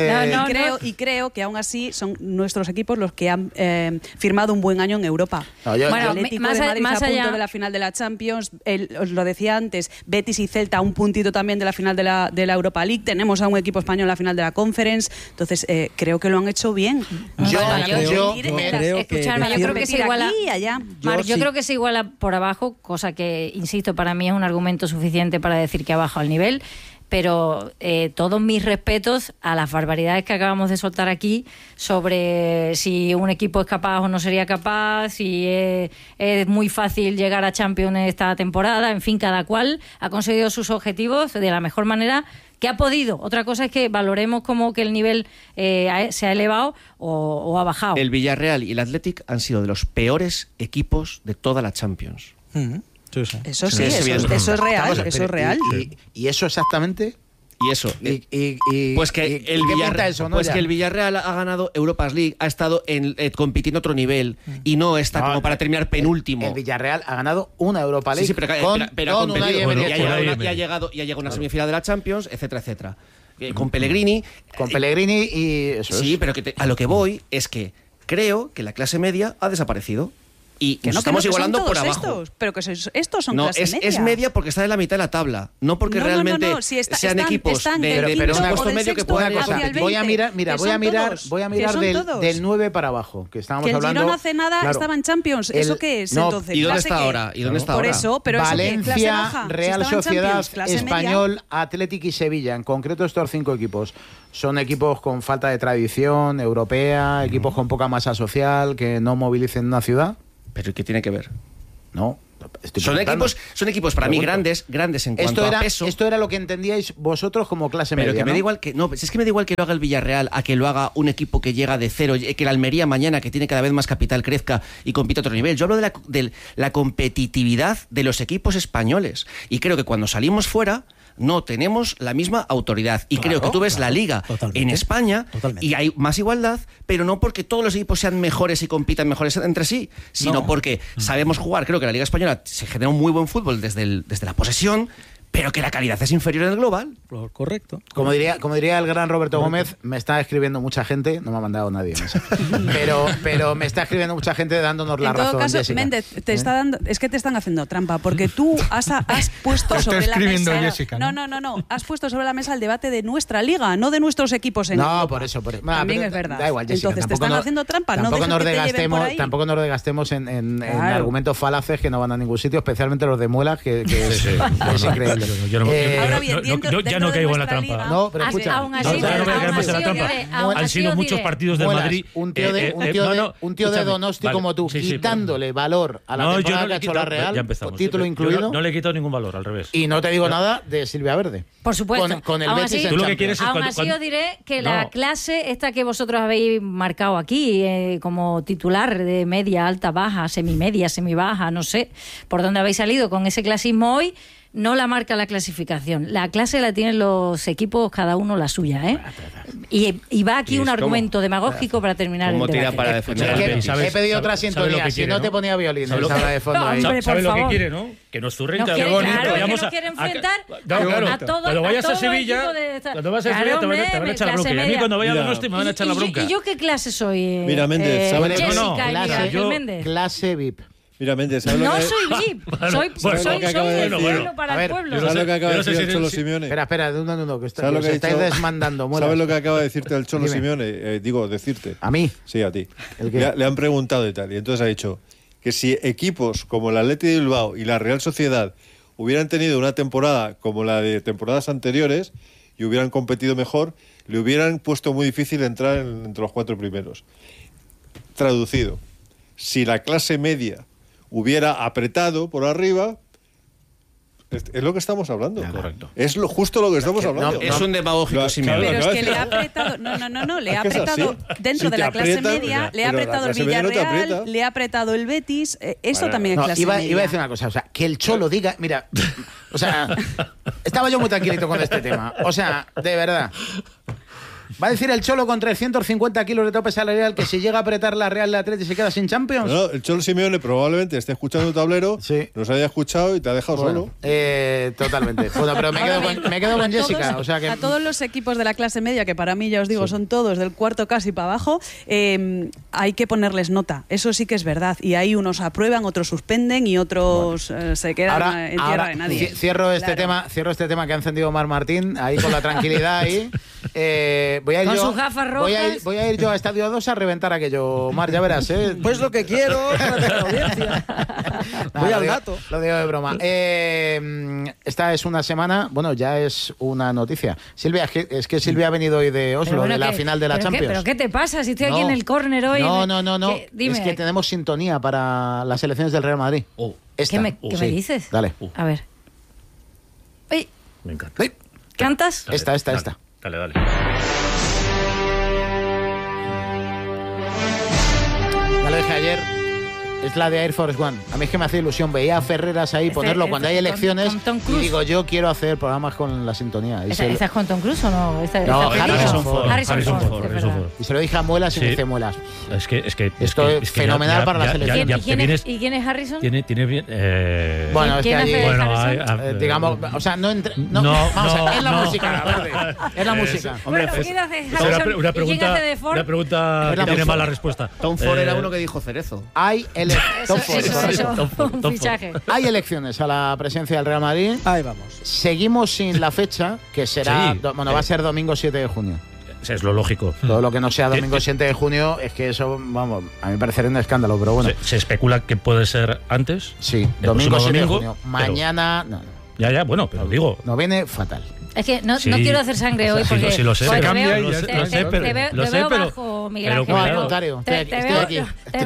Creo que aún así son nuestros equipos los que han firmado un buen año en Europa. Bueno, el Atlético de Madrid a punto de la final de la Champions, lo decía antes, Betis y Celta un puntito también de la final de la Europa League, tenemos a un equipo español en la final de la Conference, entonces creo que lo han hecho bien. Yo creo que se iguala allá. Yo creo que se iguala por abajo, cosa que, insisto, para mí es un argumento suficiente para decir que ha bajado el nivel. Pero todos mis respetos a las barbaridades que acabamos de soltar aquí sobre si un equipo es capaz o no sería capaz, si es muy fácil llegar a Champions esta temporada, en fin, cada cual ha conseguido sus objetivos de la mejor manera que ha podido. Otra cosa es que valoremos como que el nivel se ha elevado o ha bajado. El Villarreal y el Athletic han sido de los peores equipos de toda la Champions. Eso es real, eso es real. ¿Y eso exactamente? Y eso. Pues que el Villarreal ha ganado Europas League, ha estado compitiendo a otro nivel y no está como para terminar penúltimo. El Villarreal ha ganado una Europa League. Sí, pero ha competido. Y ha llegado a una semifinal de la Champions, etcétera, etcétera. Con Pellegrini. Y eso sí, pero a lo que voy es que creo que la clase media ha desaparecido. Y que nos no, estamos que no, igualando son por todos abajo. Pero que estos son clase media. Es media porque está en la mitad de la tabla, no porque realmente sean equipos de puesto medio que puedan ir hacia el 20. Voy a mirar del 9 para abajo, que estábamos hablando. Que el Girona hace nada estaba en Champions. ¿Eso qué es entonces? ¿Y dónde está ahora? Por eso, pero Valencia, eso Real Sociedad, Español, Atlético y Sevilla. En concreto estos 5 equipos. Son equipos con falta de tradición europea, equipos con poca masa social, que no movilicen una ciudad. ¿Pero qué tiene que ver? No. Son equipos para mí grandes en cuanto a peso. Esto era lo que entendíais vosotros como clase media. Pero que me da igual es que me da igual que lo haga el Villarreal a que lo haga un equipo que llega de cero, que la Almería mañana, que tiene cada vez más capital, crezca y compita a otro nivel. Yo hablo de la competitividad de los equipos españoles. Y creo que cuando salimos fuera no tenemos la misma autoridad. Y creo que tú ves la Liga en España y hay más igualdad, pero no porque todos los equipos sean mejores y compitan mejores entre sí, sino porque sabemos jugar. Creo que la Liga Española se genera un muy buen fútbol desde la posesión, pero que la calidad es inferior en el global. Correcto. Como diría el gran Roberto Gómez, me está escribiendo mucha gente, no me ha mandado nadie, pero me está escribiendo mucha gente dándonos la razón. En todo caso, Jessica. Méndez, es que te están haciendo trampa, porque tú has puesto sobre la mesa. Jessica, no, has puesto sobre la mesa el debate de nuestra liga, no de nuestros equipos en Europa. Por eso. También es verdad. Da igual, Jessica, entonces te están haciendo trampa, tampoco no dejes que te lleven por ahí. Tampoco nos desgastemos en argumentos falaces que no van a ningún sitio, especialmente los de Muelas, que es increíble. Ahora bien, yo ya no caigo en la trampa. No, pero escucha. Han sido muchos partidos del Madrid. Un tío de Donosti como tú, quitándole valor a la temporada que ha hecho la Real, título incluido. No le he quitado ningún valor, al revés. Y no te digo nada de Silvia Verde. Por supuesto. Con el Betis en Champions. Aún así os diré que la clase esta que vosotros habéis marcado aquí como titular de media, alta, baja, semimedia, semibaja, no sé por dónde habéis salido con ese clasismo hoy, no la marca la clasificación. La clase la tienen los equipos, cada uno la suya, ¿eh? Y va aquí un argumento demagógico para terminar el debate. Para defender he pedido otra sintonía, si no te ponía violín. ¿Sabes lo que quiere, no? Que nos zurren, que nos quiere enfrentar a todos. Cuando vayas a Sevilla, te van a echar la bronca. Y a mí cuando vaya a Donosti me van a echar la bronca. ¿Y yo qué clase soy? Mira, Méndez, ¿sabes? Clase VIP. Mira, Méndez, ¿sabes lo que soy VIP, soy del pueblo para el pueblo. ¿Sabes lo que acaba de decir el Cholo Simeone? Espera, no, que estáis desmandando. ¿Sabes lo que acaba de decirte el Cholo Simeone? Decirte. ¿A mí? Sí, a ti. Le han preguntado y tal, y entonces ha dicho que si equipos como el Athletic de Bilbao y la Real Sociedad hubieran tenido una temporada como la de temporadas anteriores y hubieran competido mejor, le hubieran puesto muy difícil entrar entre los 4 primeros. Traducido, si la clase media hubiera apretado por arriba, es lo que estamos hablando. Correcto. Es justo lo que estamos hablando. Es un demagógico Simeone. Pero es que le ha apretado, le ha apretado dentro de la clase media, le ha apretado el Villarreal, le ha apretado el Betis, eso también es clase media. Iba a decir una cosa, que el Cholo diga, mira, estaba yo muy tranquilito con este tema, de verdad. ¿Va a decir el Cholo con 350 kilos de tope salarial que si llega a apretar la Real de Atleti se queda sin Champions? No, el Cholo Simeone probablemente esté escuchando el tablero, nos haya escuchado y te ha dejado solo. Totalmente. Pero me quedo con Jessica. A todos los equipos de la clase media, que para mí, ya os digo, son todos del cuarto casi para abajo, hay que ponerles nota. Eso sí que es verdad. Y ahí unos aprueban, otros suspenden y otros se quedan en tierra de nadie. Cierro este tema que ha encendido Mar Martín, ahí con la tranquilidad ahí. Voy a ir yo a Estadio 2 a reventar aquello, Mar, ya verás, ¿eh? Pues lo que quiero para la audiencia. Voy al gato. Lo digo de broma. Esta es una semana, ya es una noticia. Silvia, es que Silvia ha venido hoy de Oslo, de la final de la Champions. ¿Pero qué te pasa si estoy aquí en el córner hoy? No. Es que tenemos sintonía para las elecciones del Real Madrid. ¿Qué me dices? Dale. A ver. Me encanta. ¿Cantas? Esta. Dale. Ya lo dije ayer, es la de Air Force One. A mí es que me hace ilusión. Veía a Ferreras ahí ponerlo cuando hay elecciones y digo, yo quiero hacer programas con la sintonía. ¿Esta es con Tom Cruise o no? Harrison Ford. Y se lo dije a Muelas y me dice Muelas. Es que esto es fenomenal para la selección. ¿Y quién es Harrison? Tiene bien. Bueno, es que allí, digamos, no, vamos a ver, es la música, Verde. Es la música. Hombre, una pregunta que tiene mala respuesta. Tom Ford era uno que dijo Cerezo. Hay Hay elecciones a la presidencia del Real Madrid. Ahí vamos. Seguimos sin la fecha, que será, va a ser domingo 7 de junio. Es lo lógico. Todo lo que no sea domingo 7 de junio es que eso, vamos, a mí me parecería un escándalo, pero bueno. ¿Se especula que puede ser antes? Sí, domingo 7 de junio. Mañana, no. Ya, bueno, pero digo... No viene fatal. Es que no quiero hacer sangre hoy porque... Sí, lo sé. Te veo bajo, Miguel Ángel. No, al contrario. Estoy aquí.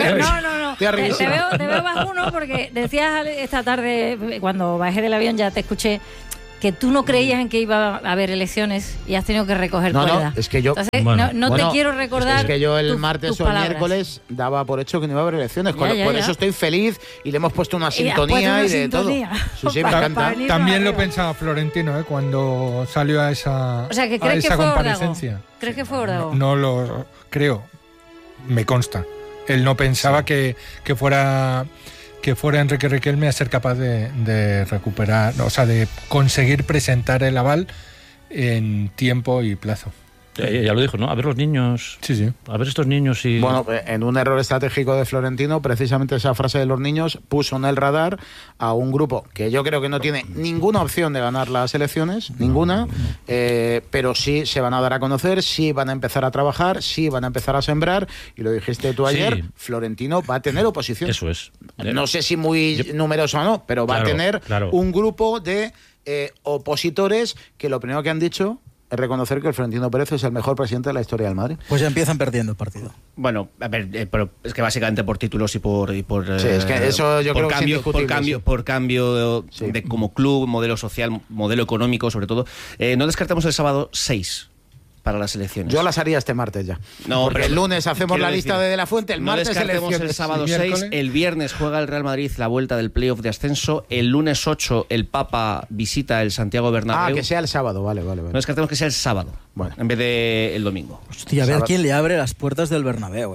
Te veo bajo uno porque decías esta tarde, cuando bajé del avión, ya te escuché que tú no creías en que iba a haber elecciones y has tenido que recoger cuerda. No, es que yo... Entonces, no te quiero recordar. Es que yo el martes tus o el palabras. Miércoles daba por hecho que no iba a haber elecciones. Por eso estoy feliz y le hemos puesto una sintonía y de todo. Sí, me encanta. También lo pensaba Florentino, cuando salió a esa, o sea, que crees que fue comparecencia. ¿Crees que fue Ordago? No lo creo. Me consta. Él no pensaba que fuera Enrique Riquelme a ser capaz de recuperar, o sea, de conseguir presentar el aval en tiempo y plazo. Ya lo dijo, ¿no? A ver los niños. Sí. A ver estos niños y... Bueno, en un error estratégico de Florentino, precisamente esa frase de los niños puso en el radar a un grupo que yo creo que no tiene ninguna opción de ganar las elecciones, ninguna, pero sí se van a dar a conocer, sí van a empezar a trabajar, sí van a empezar a sembrar, y lo dijiste tú ayer, Florentino va a tener oposición. Eso es. No sé si muy numeroso o no, pero va a tener un grupo de opositores que lo primero que han dicho es reconocer que el Florentino Pérez es el mejor presidente de la historia del Madrid. Pues ya empiezan perdiendo el partido. Bueno, a ver, pero es que básicamente por títulos y por sí, es que eso yo creo que es indiscutible. Por cambio de como club, modelo social, modelo económico, sobre todo. No descartemos el sábado 6 para las elecciones. Yo las haría este martes ya. No, porque el lunes hacemos la lista de la Fuente, el martes elecciones. El sábado 6, el viernes juega el Real Madrid la vuelta del playoff de ascenso, el lunes 8 el Papa visita el Santiago Bernabéu. Que sea el sábado, vale. No descartemos que sea el sábado, en vez de el domingo. Hostia, a ver quién le abre las puertas del Bernabéu,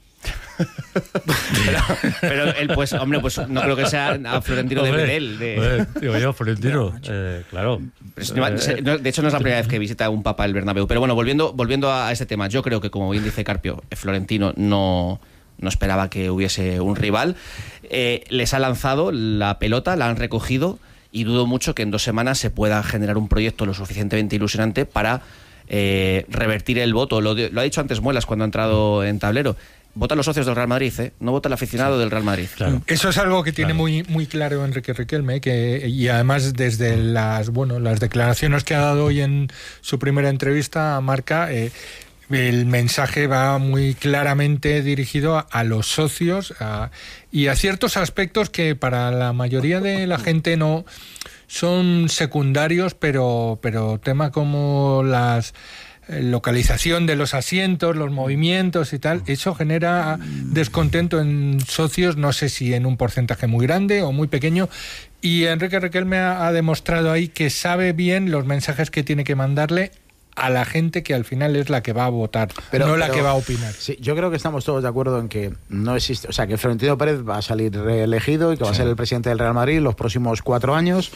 pero él, pues, hombre, pues no creo que sea a Florentino de Bedel. Digo yo, Florentino, claro. De hecho, no es la primera vez que visita un Papa el Bernabéu. Pero bueno, volviendo a este tema, yo creo que, como bien dice Carpio, Florentino no esperaba que hubiese un rival. Les ha lanzado la pelota, la han recogido, y dudo mucho que en 2 semanas se pueda generar un proyecto lo suficientemente ilusionante para revertir el voto. Lo ha dicho antes Muelas cuando ha entrado en tablero. Votan los socios del Real Madrid, no vota el aficionado del Real Madrid. Claro. Eso es algo que tiene muy claro Enrique Riquelme, y además desde las declaraciones que ha dado hoy en su primera entrevista a Marca, el mensaje va muy claramente dirigido a los socios y a ciertos aspectos que para la mayoría de la gente no son secundarios, pero tema como las localización de los asientos, los movimientos y tal, eso genera descontento en socios, no sé si en un porcentaje muy grande o muy pequeño, y Enrique Riquelme ha demostrado ahí que sabe bien los mensajes que tiene que mandarle a la gente que al final es la que va a votar, no la que va a opinar. Sí, yo creo que estamos todos de acuerdo en que no existe, o sea, que Florentino Pérez va a salir reelegido y que va a ser el presidente del Real Madrid los próximos 4 años,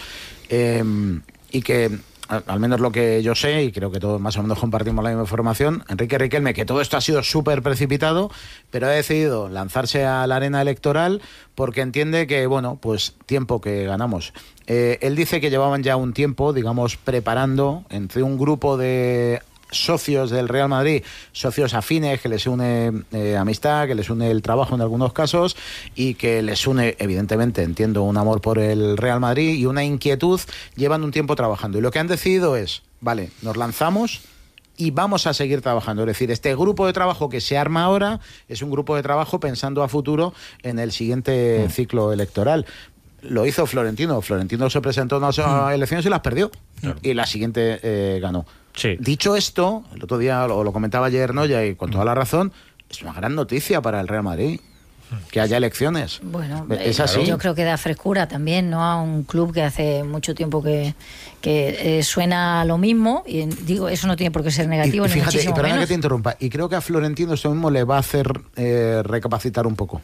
y que al menos lo que yo sé, y creo que todos más o menos compartimos la misma información, Enrique Riquelme, que todo esto ha sido súper precipitado, pero ha decidido lanzarse a la arena electoral porque entiende que, bueno, pues tiempo que ganamos. Él dice que llevaban ya un tiempo, digamos, preparando entre un grupo de socios del Real Madrid, socios afines, que les une amistad, que les une el trabajo en algunos casos, y que les une, evidentemente, entiendo, un amor por el Real Madrid y una inquietud, llevan un tiempo trabajando. Y lo que han decidido es, vale, nos lanzamos y vamos a seguir trabajando. Es decir, este grupo de trabajo que se arma ahora es un grupo de trabajo pensando a futuro en el siguiente ciclo electoral. Lo hizo Florentino. Florentino se presentó en unas elecciones y las perdió. Claro. Y la siguiente ganó. Sí. Dicho esto, el otro día lo comentaba ayer Noya, y con toda la razón, es una gran noticia para el Real Madrid que haya elecciones. Bueno, es así. Yo creo que da frescura también, ¿no?, a un club que hace mucho tiempo que suena lo mismo, y digo, eso no tiene por qué ser negativo, y fíjate, ni muchísimo perdona menos. que te interrumpa, y creo que a Florentino esto mismo le va a hacer recapacitar un poco.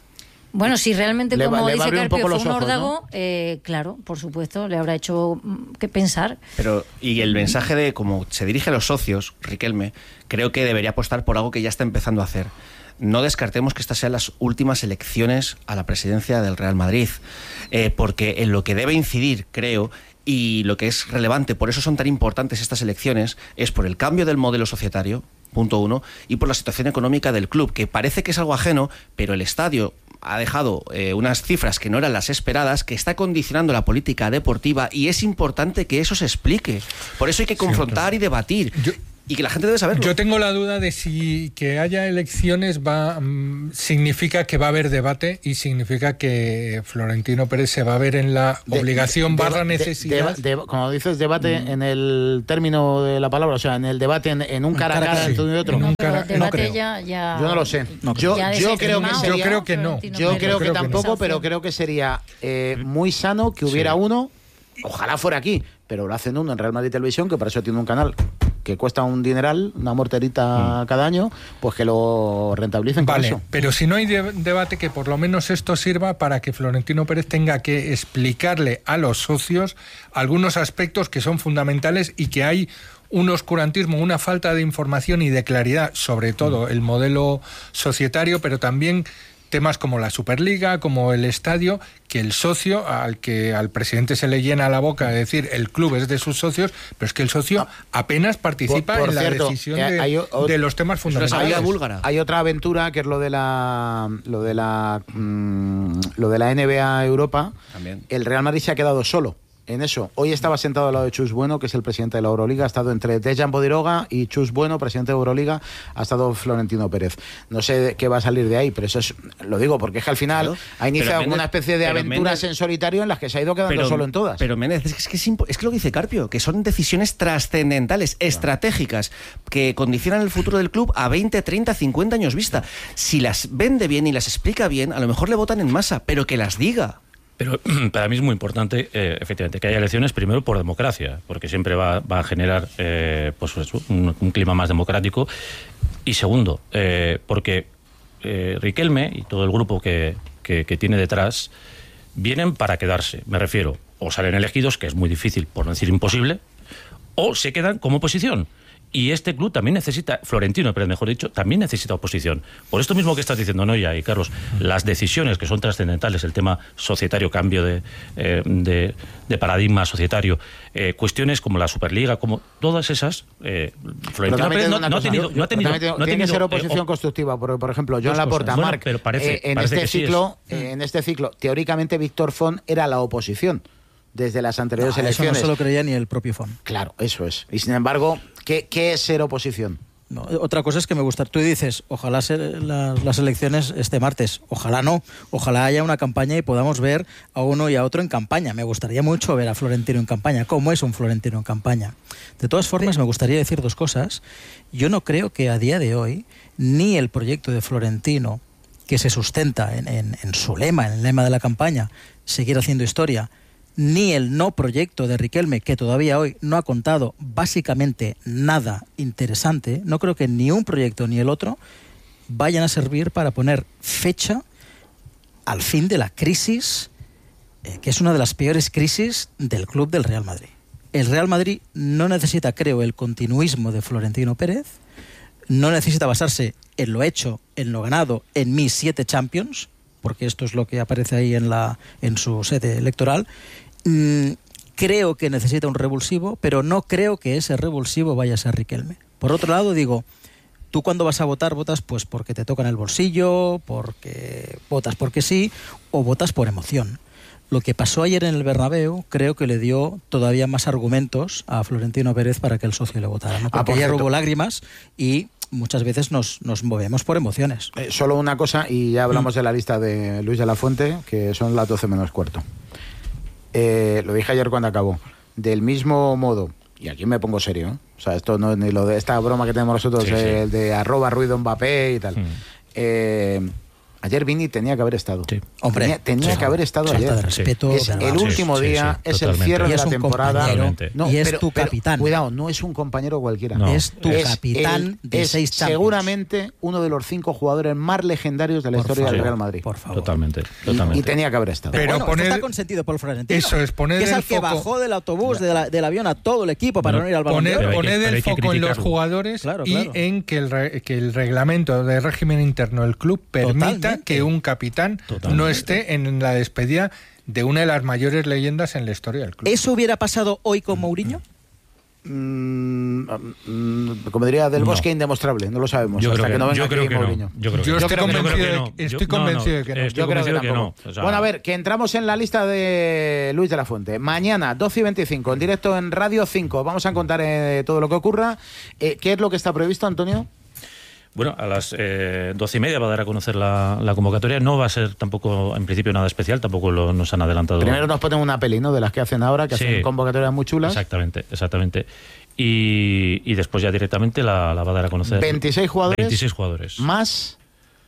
Bueno, si realmente, como dice Carpio, fue un órdago, ¿no? claro, por supuesto, le habrá hecho que pensar. Pero, y el mensaje de cómo se dirige a los socios, Riquelme, creo que debería apostar por algo que ya está empezando a hacer. No descartemos que estas sean las últimas elecciones a la presidencia del Real Madrid, porque en lo que debe incidir, creo, y lo que es relevante, por eso son tan importantes estas elecciones, es por el cambio del modelo societario, punto uno, y por la situación económica del club, que parece que es algo ajeno, pero el estadio ha dejado unas cifras que no eran las esperadas, que está condicionando la política deportiva, y es importante que eso se explique. Por eso hay que confrontar y debatir. Y que la gente debe saberlo. Yo tengo la duda de si que haya elecciones significa que va a haber debate y significa que Florentino Pérez se va a ver en la obligación barra necesidad. Como dices, debate en el término de la palabra, o sea, en el debate en un cara a cara entre uno y otro. Debate ya yo no lo sé. Yo creo que no. Yo creo que tampoco, pero creo que sería muy sano que hubiera uno, ojalá fuera aquí, pero lo hacen uno en Real Madrid Televisión, que para eso tiene un canal que cuesta un dineral, una morterita cada año, pues que lo rentabilicen con eso. Pero si no hay debate, que por lo menos esto sirva para que Florentino Pérez tenga que explicarle a los socios algunos aspectos que son fundamentales y que hay un oscurantismo, una falta de información y de claridad, sobre todo el modelo societario, pero también temas como la Superliga, como el estadio, que el socio, al presidente se le llena la boca de decir el club es de sus socios, pero es que el socio apenas participa en la decisión de los temas fundamentales. Hay otra aventura que es lo de la NBA Europa. También. El Real Madrid se ha quedado solo en eso. Hoy estaba sentado al lado de Chus Bueno, que es el presidente de la Euroliga, ha estado entre Dejan Bodiroga y Chus Bueno, presidente de Euroliga, ha estado Florentino Pérez. No sé qué va a salir de ahí, pero eso es, lo digo porque es que al final ha iniciado una especie de aventuras en solitario en las que se ha ido quedando solo en todas. Pero Méndez, es que lo dice Carpio, que son decisiones trascendentales, estratégicas, que condicionan el futuro del club a 20, 30, 50 años vista. Si las vende bien y las explica bien, a lo mejor le votan en masa, pero que las diga. Pero para mí es muy importante, efectivamente, que haya elecciones, primero por democracia, porque siempre va a generar un clima más democrático. Y segundo, porque Riquelme y todo el grupo que tiene detrás vienen para quedarse. Me refiero, o salen elegidos, que es muy difícil, por no decir imposible, o se quedan como oposición. Y este club también necesita, Florentino Pérez, mejor dicho, también necesita oposición. Por esto mismo que estás diciendo, Noya y Carlos, las decisiones que son trascendentales, el tema societario, cambio de paradigma societario, cuestiones como la Superliga, como todas esas, Florentino Pérez no ha tenido... Tiene que ser oposición constructiva, porque, por ejemplo, Joan Laporta, Marc, en este ciclo, teóricamente Víctor Font era la oposición. Desde las anteriores elecciones. Eso no se lo creía ni el propio Font. Claro, eso es. Y sin embargo, ¿qué es ser oposición? No, otra cosa es que me gusta. Tú dices, ojalá las elecciones este martes. Ojalá no. Ojalá haya una campaña y podamos ver a uno y a otro en campaña. Me gustaría mucho ver a Florentino en campaña. ¿Cómo es un Florentino en campaña? De todas formas, me gustaría decir dos cosas. Yo no creo que a día de hoy ni el proyecto de Florentino, que se sustenta en su lema, en el lema de la campaña, seguir haciendo historia, ni el no proyecto de Riquelme, que todavía hoy no ha contado básicamente nada interesante, no creo que ni un proyecto ni el otro vayan a servir para poner fecha al fin de la crisis, que es una de las peores crisis del club del Real Madrid. El Real Madrid no necesita, creo, el continuismo de Florentino Pérez, no necesita basarse en lo hecho, en lo ganado, en mis 7 Champions, porque esto es lo que aparece ahí en su sede electoral. Creo que necesita un revulsivo, pero no creo que ese revulsivo vaya a ser Riquelme. Por otro lado, digo, tú cuando vas a votar, votas pues porque te toca en el bolsillo, porque votas porque sí, o votas por emoción. Lo que pasó ayer en el Bernabéu creo que le dio todavía más argumentos a Florentino Pérez para que el socio le votara, ¿no? Porque ayer hubo lágrimas y muchas veces nos movemos por emociones. Solo una cosa, y ya hablamos de la lista de Luis de la Fuente, que son las 12 menos cuarto. Lo dije ayer cuando acabó. Del mismo modo, y aquí me pongo serio, ¿eh? O sea, esto no es ni lo de esta broma que tenemos nosotros, de @Ruido Mbappé y tal. Hay Ayer Vini tenía que haber estado. Sí. Hombre, tenía que haber estado falta ayer. de respeto, Es ¿verdad? el último día, es el cierre Y de es la un temporada. compañero, No, y es tu capitán. Cuidado, no es un compañero cualquiera. No. Es tu capitán de 6 Champions. Seguramente uno de los 5 jugadores más legendarios de la historia del Real Madrid. Por favor. Totalmente. Y tenía que haber estado. Pero bueno, está consentido por Florentino. Eso es poner que es el el que foco. bajó del autobús, del avión a todo el equipo para no ir al Balón de Oro. Poner el foco en los jugadores y en que el reglamento de régimen interno del club permita que un capitán no esté en la despedida de una de las mayores leyendas en la historia del club. ¿Eso hubiera pasado hoy con Mourinho? Como diría Del Bosque, indemostrable, no lo sabemos. Yo hasta creo que no venga yo creo aquí que Mourinho. no. Yo estoy convencido de que no. Yo creo que no. O sea, bueno, a ver, que entramos en la lista de Luis de la Fuente. Mañana, 12:25, en directo en Radio 5. Vamos a contar todo lo que ocurra. ¿Qué es lo que está previsto, Antonio? Bueno, a las 12:30 va a dar a conocer la convocatoria. No va a ser tampoco, en principio, nada especial. Tampoco nos han adelantado. Primero nos ponen una peli, ¿no? De las que hacen ahora, que hacen convocatorias muy chulas. Exactamente. Y después ya directamente la va a dar a conocer. 26 jugadores. 26 jugadores. Más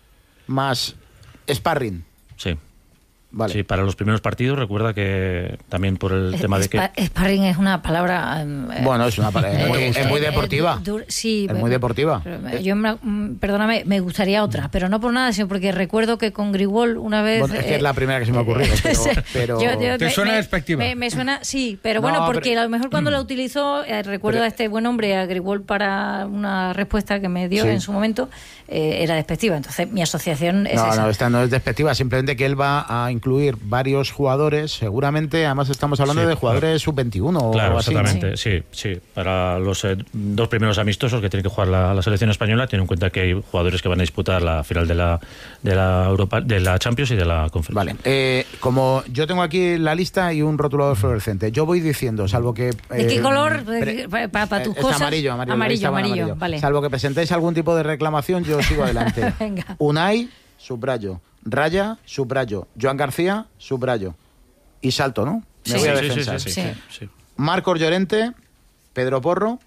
sparring. Sí. Vale. Sí, para los primeros partidos, recuerda que también por el tema de que... Sparring es una palabra... bueno, es una palabra... es muy deportiva. Sí. Es muy deportiva. Yo, perdóname, me gustaría otra, pero no por nada, sino porque recuerdo que con Grigol una vez... Bueno, es que es la primera que se me ha ocurrido, pero... ¿Te suena despectiva? Me suena, sí, pero bueno, porque a lo mejor cuando la utilizó, recuerdo a este buen hombre, a Grigol, para una respuesta que me dio en su momento, era despectiva. Entonces, mi asociación es esa. No, esta no es despectiva, simplemente que él va a incluir varios jugadores, seguramente, además estamos hablando de jugadores sub-21 claro, o así. Exactamente, sí. Para los 2 primeros amistosos que tiene que jugar la selección española, ten en cuenta que hay jugadores que van a disputar la final de la Europa, de la Champions y de la Conferencia. Vale, como yo tengo aquí la lista y un rotulador fluorescente, yo voy diciendo, salvo que... ¿De qué color? Para tus cosas. Amarillo. Vale. Salvo que presentéis algún tipo de reclamación, yo sigo adelante. Venga. Unai, subrayo. Raya, subrayo. Joan García, subrayo. Y salto, ¿no? Me voy a defensar. Sí. Marcos Llorente, Pedro Porro,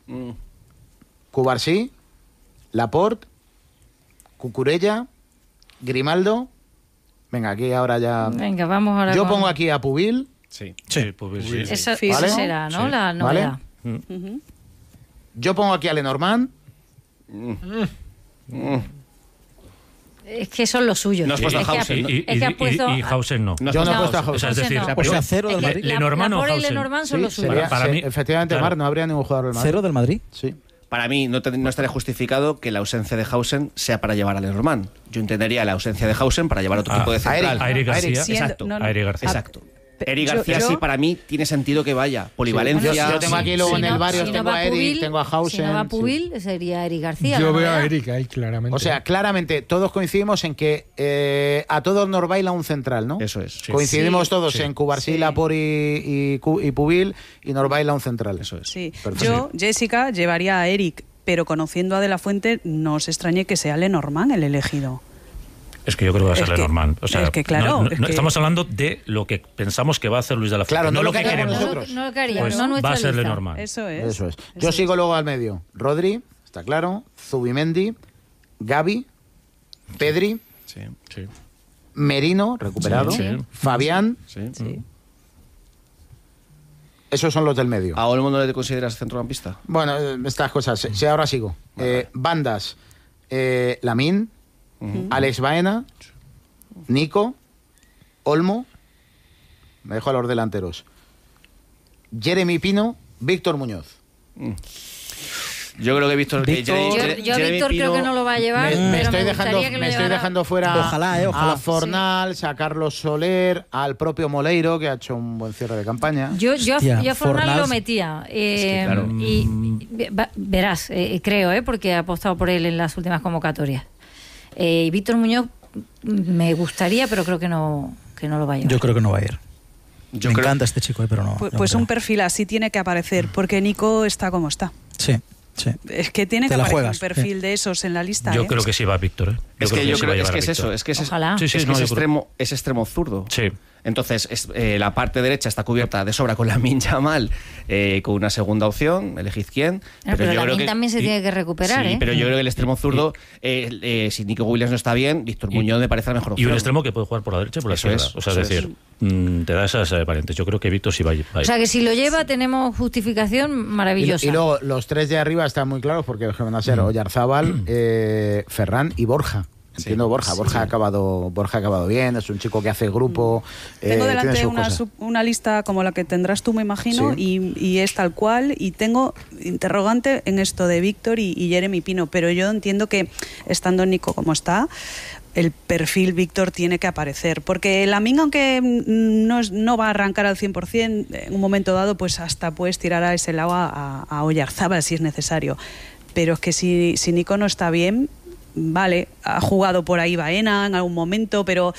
Cubarsí, Laporte, Cucurella, Grimaldo. Venga, aquí ahora ya... Venga, vamos ahora. Yo pongo aquí a Pubil. Sí, Pubil, sí. Eso ¿Vale? será, ¿no? La novedad. ¿Vale? Yo pongo aquí a Lenormand. Es que son los suyos. No has puesto a Hausen. Y Hausen no. Yo no he puesto a Hausen. Es decir, O sea, cero del Madrid. Lenormand o Hausen. y Lenormand son los suyos. Para mí, efectivamente, claro. Mar, no habría ningún jugador del Madrid. ¿Cero del Madrid? Sí. Para mí no estaría justificado que la ausencia de Hausen sea para llevar a Lenormand. Yo entendería la ausencia de Hausen para llevar otro tipo de central. A Eric García. Exacto. Eric García. Exacto. Eric García sí, para mí tiene sentido que vaya. Polivalencia. Yo tengo aquí luego en el barrio, si tengo a Eric, tengo a Hausen. Si no va Pubil, sería Eric García. Yo veo a Eric ahí claramente. O sea, claramente todos coincidimos en que a todos nos baila un central, ¿no? Eso es. Sí. Coincidimos todos en Cubarsí, Laporte y Pubil y nos baila un central. Eso es. Sí. Yo, Jessica, llevaría a Eric, pero conociendo a De la Fuente, no os extrañe que sea Lenormand el elegido. Es que yo creo que va a ser Lenormand. O sea, es que claro. Estamos hablando de lo que pensamos que va a hacer Luis de la Fuente. Claro, no lo que queremos nosotros. No lo que haríamos, Pues no nuestra va a ser lista. Lenormand. Eso es. Yo sigo luego al medio. Rodri, está claro. Zubimendi, Gavi, Pedri, Sí. Merino, recuperado. Sí. Fabián. Sí. Esos son los del medio. ¿A Olmo no le consideras centrocampista? Bueno, estas cosas. Sí, ahora sigo. Bandas. Lamine, Alex Baena, Nico, Olmo. Me dejo a los delanteros. Jeremy Pino, Víctor Muñoz. Yo creo que Víctor... Yo Víctor creo que no lo va a llevar. Me pero estoy dejando fuera Ojalá. a Fornals, a Carlos Soler, al propio Moleiro, que ha hecho un buen cierre de campaña. Yo a Fornals Fornals lo metía. claro. Y verás, creo, porque he apostado por él en las últimas convocatorias. Y Víctor Muñoz me gustaría, pero creo que no lo va a llevar. Yo creo que no va a ir. Me encanta este chico, pero no. Pues un perfil así tiene que aparecer, porque Nico está como está. Sí. Es que tiene que aparecer un perfil de esos en la lista. Yo creo que sí va Víctor. Es que es eso. Es que es Ojalá. extremo zurdo. Sí. Entonces, la parte derecha está cubierta de sobra con Lamine Yamal, con una segunda opción, elegid quién. Pero yo creo que también se tiene que recuperar, sí, pero yo creo que el extremo zurdo, si Nico Williams no está bien, Víctor Muñoz me parece la mejor opción. Y un extremo que puede jugar por la derecha y por la izquierda. O sea, es decir, te da esas variantes. Yo creo que Víctor sí va a ir. O sea, que si lo lleva tenemos justificación maravillosa. Y luego los tres de arriba están muy claros porque van a ser Oyarzábal, Ferran y Borja. Entiendo, Borja ha acabado bien, es un chico que hace grupo. Tengo delante una lista como la que tendrás tú, me imagino, y es tal cual, y tengo interrogante en esto de Víctor y Jeremy Pino, pero yo entiendo que estando Nico como está, el perfil Víctor tiene que aparecer, porque Lamine, aunque no va a arrancar al 100%, en un momento dado pues hasta puedes tirar a ese lado a Oyarzábal si es necesario, pero es que si Nico no está bien, vale, ha jugado por ahí Baena en algún momento, pero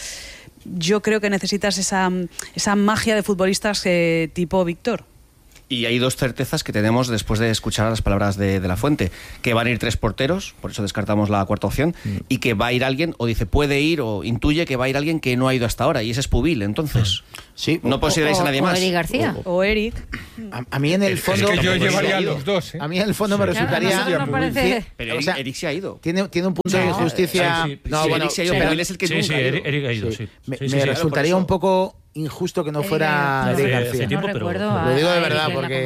yo creo que necesitas esa magia de futbolistas tipo Víctor. Y hay dos certezas que tenemos después de escuchar las palabras de La Fuente, que van a ir 3 porteros, por eso descartamos la cuarta opción, y que va a ir alguien, o dice puede ir, o intuye que va a ir alguien que no ha ido hasta ahora, y ese es Pubil, entonces. Sí, no consideráis a nadie más. O Eric García. O Eric. A mí en el fondo... Es que yo llevaría a los dos. A mí en el fondo me resultaría... Pero Eric se ha ido. Tiene un punto de justicia... Eric se ha ido, pero él es el que nunca ha ido. Eric ha ido, Me resultaría un poco injusto que no fuera Eric García. Lo digo de verdad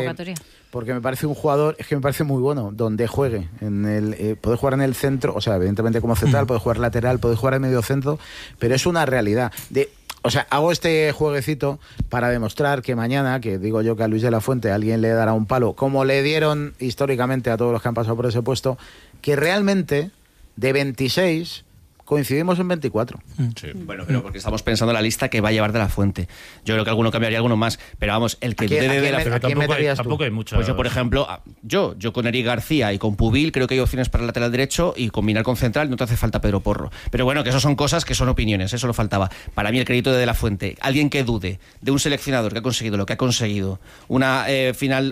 porque me parece un jugador, es que me parece muy bueno donde juegue. Puede jugar en el centro, o sea, evidentemente como central, puede jugar lateral, puede jugar en medio centro, pero es una realidad. O sea, hago este jueguecito para demostrar que mañana, que digo yo que a Luis de la Fuente alguien le dará un palo, como le dieron históricamente a todos los que han pasado por ese puesto, que realmente de 26... coincidimos en 24. Sí. Bueno, pero porque estamos pensando en la lista que va a llevar de la Fuente. Yo creo que alguno cambiaría, alguno más. Pero vamos, el que de la Fuente. Tampoco hay mucho. Pues yo, por ejemplo, yo con Eric García y con Pubil creo que hay opciones para el lateral derecho, y combinar con central no te hace falta Pedro Porro. Pero bueno, que eso son cosas que son opiniones, eso lo faltaba. Para mí el crédito de la Fuente. Alguien que dude de un seleccionador que ha conseguido lo que ha conseguido, una final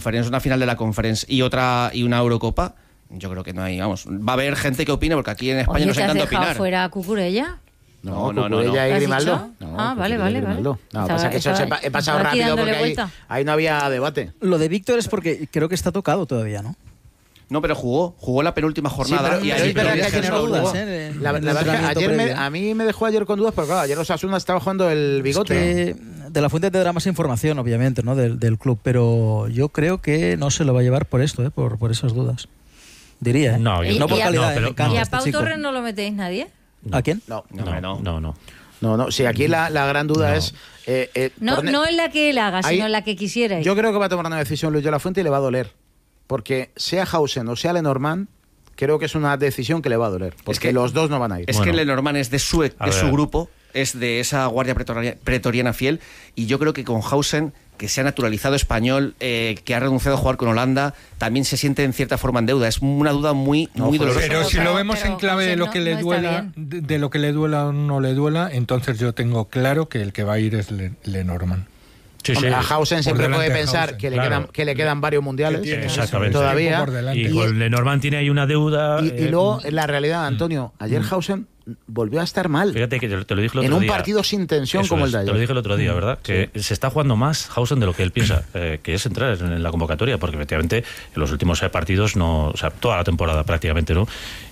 de la Conference y una Eurocopa. Yo creo que no hay, vamos, va a haber gente que opine, porque aquí en España nos encanta opinar. ¿Fuera a Cucurella? No. Cucurella y Grimaldo. Vale. No, pasa que eso he pasado rápido porque ahí no había debate. Lo de Víctor es porque creo que está tocado todavía, ¿no? No, pero jugó la penúltima jornada. Sí, pero es verdad que hay que tener dudas. La verdad es que a mí me dejó ayer con dudas, pero claro, ayer Osasuna estaba jugando el bigote. Es que de la Fuente tendrá más información, obviamente, ¿no? del club, pero yo creo que no se lo va a llevar por esto, por esas dudas. Diría, No por calidad. ¿Y a Pau Torres no lo metéis nadie? ¿A quién? No. Sí, aquí la gran duda es... no en la que él haga, sino en la que quisierais. Yo creo que va a tomar una decisión Luis de la Fuente y le va a doler. Porque sea Hausen o sea Lenormand, creo que es una decisión que le va a doler. Porque es que los dos no van a ir. Es que Lenormand es de su grupo, es de esa guardia pretoriana fiel, y yo creo que con Hausen, que se ha naturalizado español, que ha renunciado a jugar con Holanda, también se siente en cierta forma en deuda. Es una duda muy dolorosa. Pero si lo vemos en clave de lo que le duela, de lo que le duela o no le duela, entonces yo tengo claro que el que va a ir es Lenormand. Hombre, a Hausen siempre puede pensar que le quedan varios mundiales todavía. Y con Lenormand tiene ahí una deuda. Y luego, la realidad, Antonio, ayer Hausen volvió a estar mal. Fíjate que te lo dije el otro día. En un partido sin tensión como el de ayer. Te lo dije el otro día, ¿verdad? Que se está jugando más Hausen de lo que él piensa, que es entrar en la convocatoria, porque efectivamente en los últimos partidos, toda la temporada prácticamente, ¿no?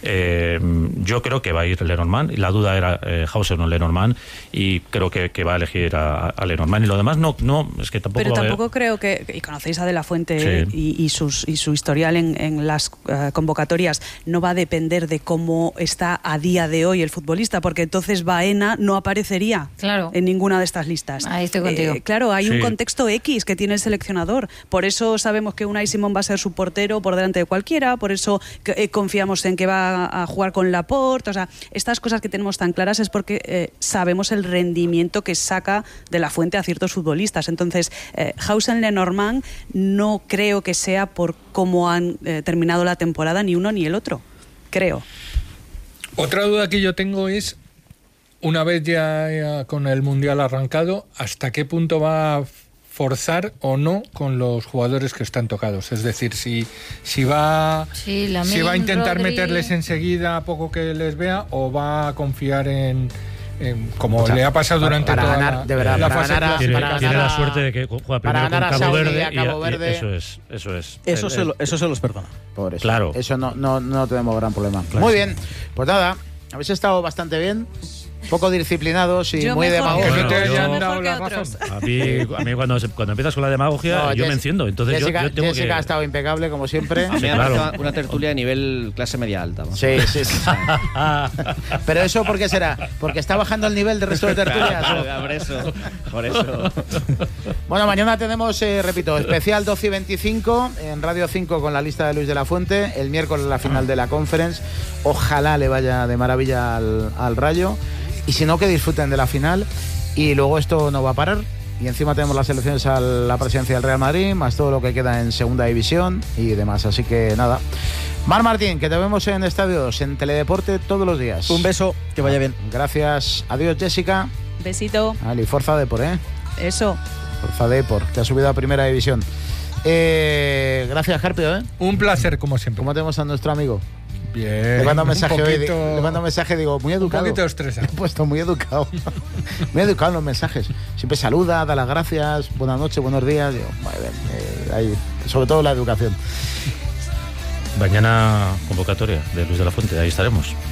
Yo creo que va a ir Lenormand. La duda era Hausen o Lenormand, y creo que va a elegir a Lenormand. Y lo demás no, es que tampoco... Pero tampoco creo que, y conocéis a De la Fuente y su historial en las convocatorias, no va a depender de cómo está a día de hoy el futbolista, porque entonces Baena no aparecería en ninguna de estas listas. Ahí estoy contigo. Claro, hay un contexto X que tiene el seleccionador. Por eso sabemos que Unai Simón va a ser su portero por delante de cualquiera, por eso confiamos en que va a jugar con Laporte. O sea, estas cosas que tenemos tan claras es porque sabemos el rendimiento que saca De la Fuente a ciertos futbolistas. Entonces, Hausen-Lenormand no creo que sea por cómo han terminado la temporada ni uno ni el otro. Creo. Otra duda que yo tengo es, una vez ya con el Mundial arrancado, ¿hasta qué punto va a forzar o no con los jugadores que están tocados? Es decir, si va a intentar meterles enseguida a poco que les vea, o va a confiar en como le ha pasado durante para toda ganar, de verdad, la para fase ganar, tiene para la ganar suerte de que juega primero con Cabo Verde. Eso es. Eso se los perdona. Por eso. Claro. Eso no tenemos gran problema. Claro. Muy bien. Pues nada, habéis estado bastante bien. Poco disciplinados y yo muy demagógicos. Que no te hayan mejor dado que la otros. razón. A mí cuando empiezas con la demagogia, yo me enciendo. Entonces Jessica, yo tengo Jessica que... ha estado impecable, como siempre. A mí me claro. parece una tertulia de nivel clase media alta. ¿no? Sí. Pero eso, ¿por qué será? ¿Porque está bajando el nivel del resto de tertulias? Por eso. Bueno, mañana tenemos, repito, especial 12 y 25 en Radio 5 con la lista de Luis de la Fuente. El miércoles la final de la Conference. Ojalá le vaya de maravilla al Rayo. Y si no, que disfruten de la final. Y luego esto no va a parar. Y encima tenemos las elecciones a la presidencia del Real Madrid, más todo lo que queda en segunda división y demás. Así que nada. Mar Martín, que te vemos en Estadio 2, en Teledeporte todos los días. Un beso, que vaya bien. Gracias. Adiós, Jessica. Besito. Y Forza Depor, Eso. Forza Depor, que ha subido a primera división. Gracias, Carpio, Un placer, como siempre. ¿Cómo tenemos a nuestro amigo? Bien. Le mando un mensaje hoy. Le mando un mensaje, digo, muy educado. Un poquito estresado. He puesto muy educado. Muy educado en los mensajes. Siempre saluda, da las gracias, buenas noches, buenos días. Digo, muy bien, ahí, sobre todo la educación. Mañana convocatoria de Luis de la Fuente, ahí estaremos.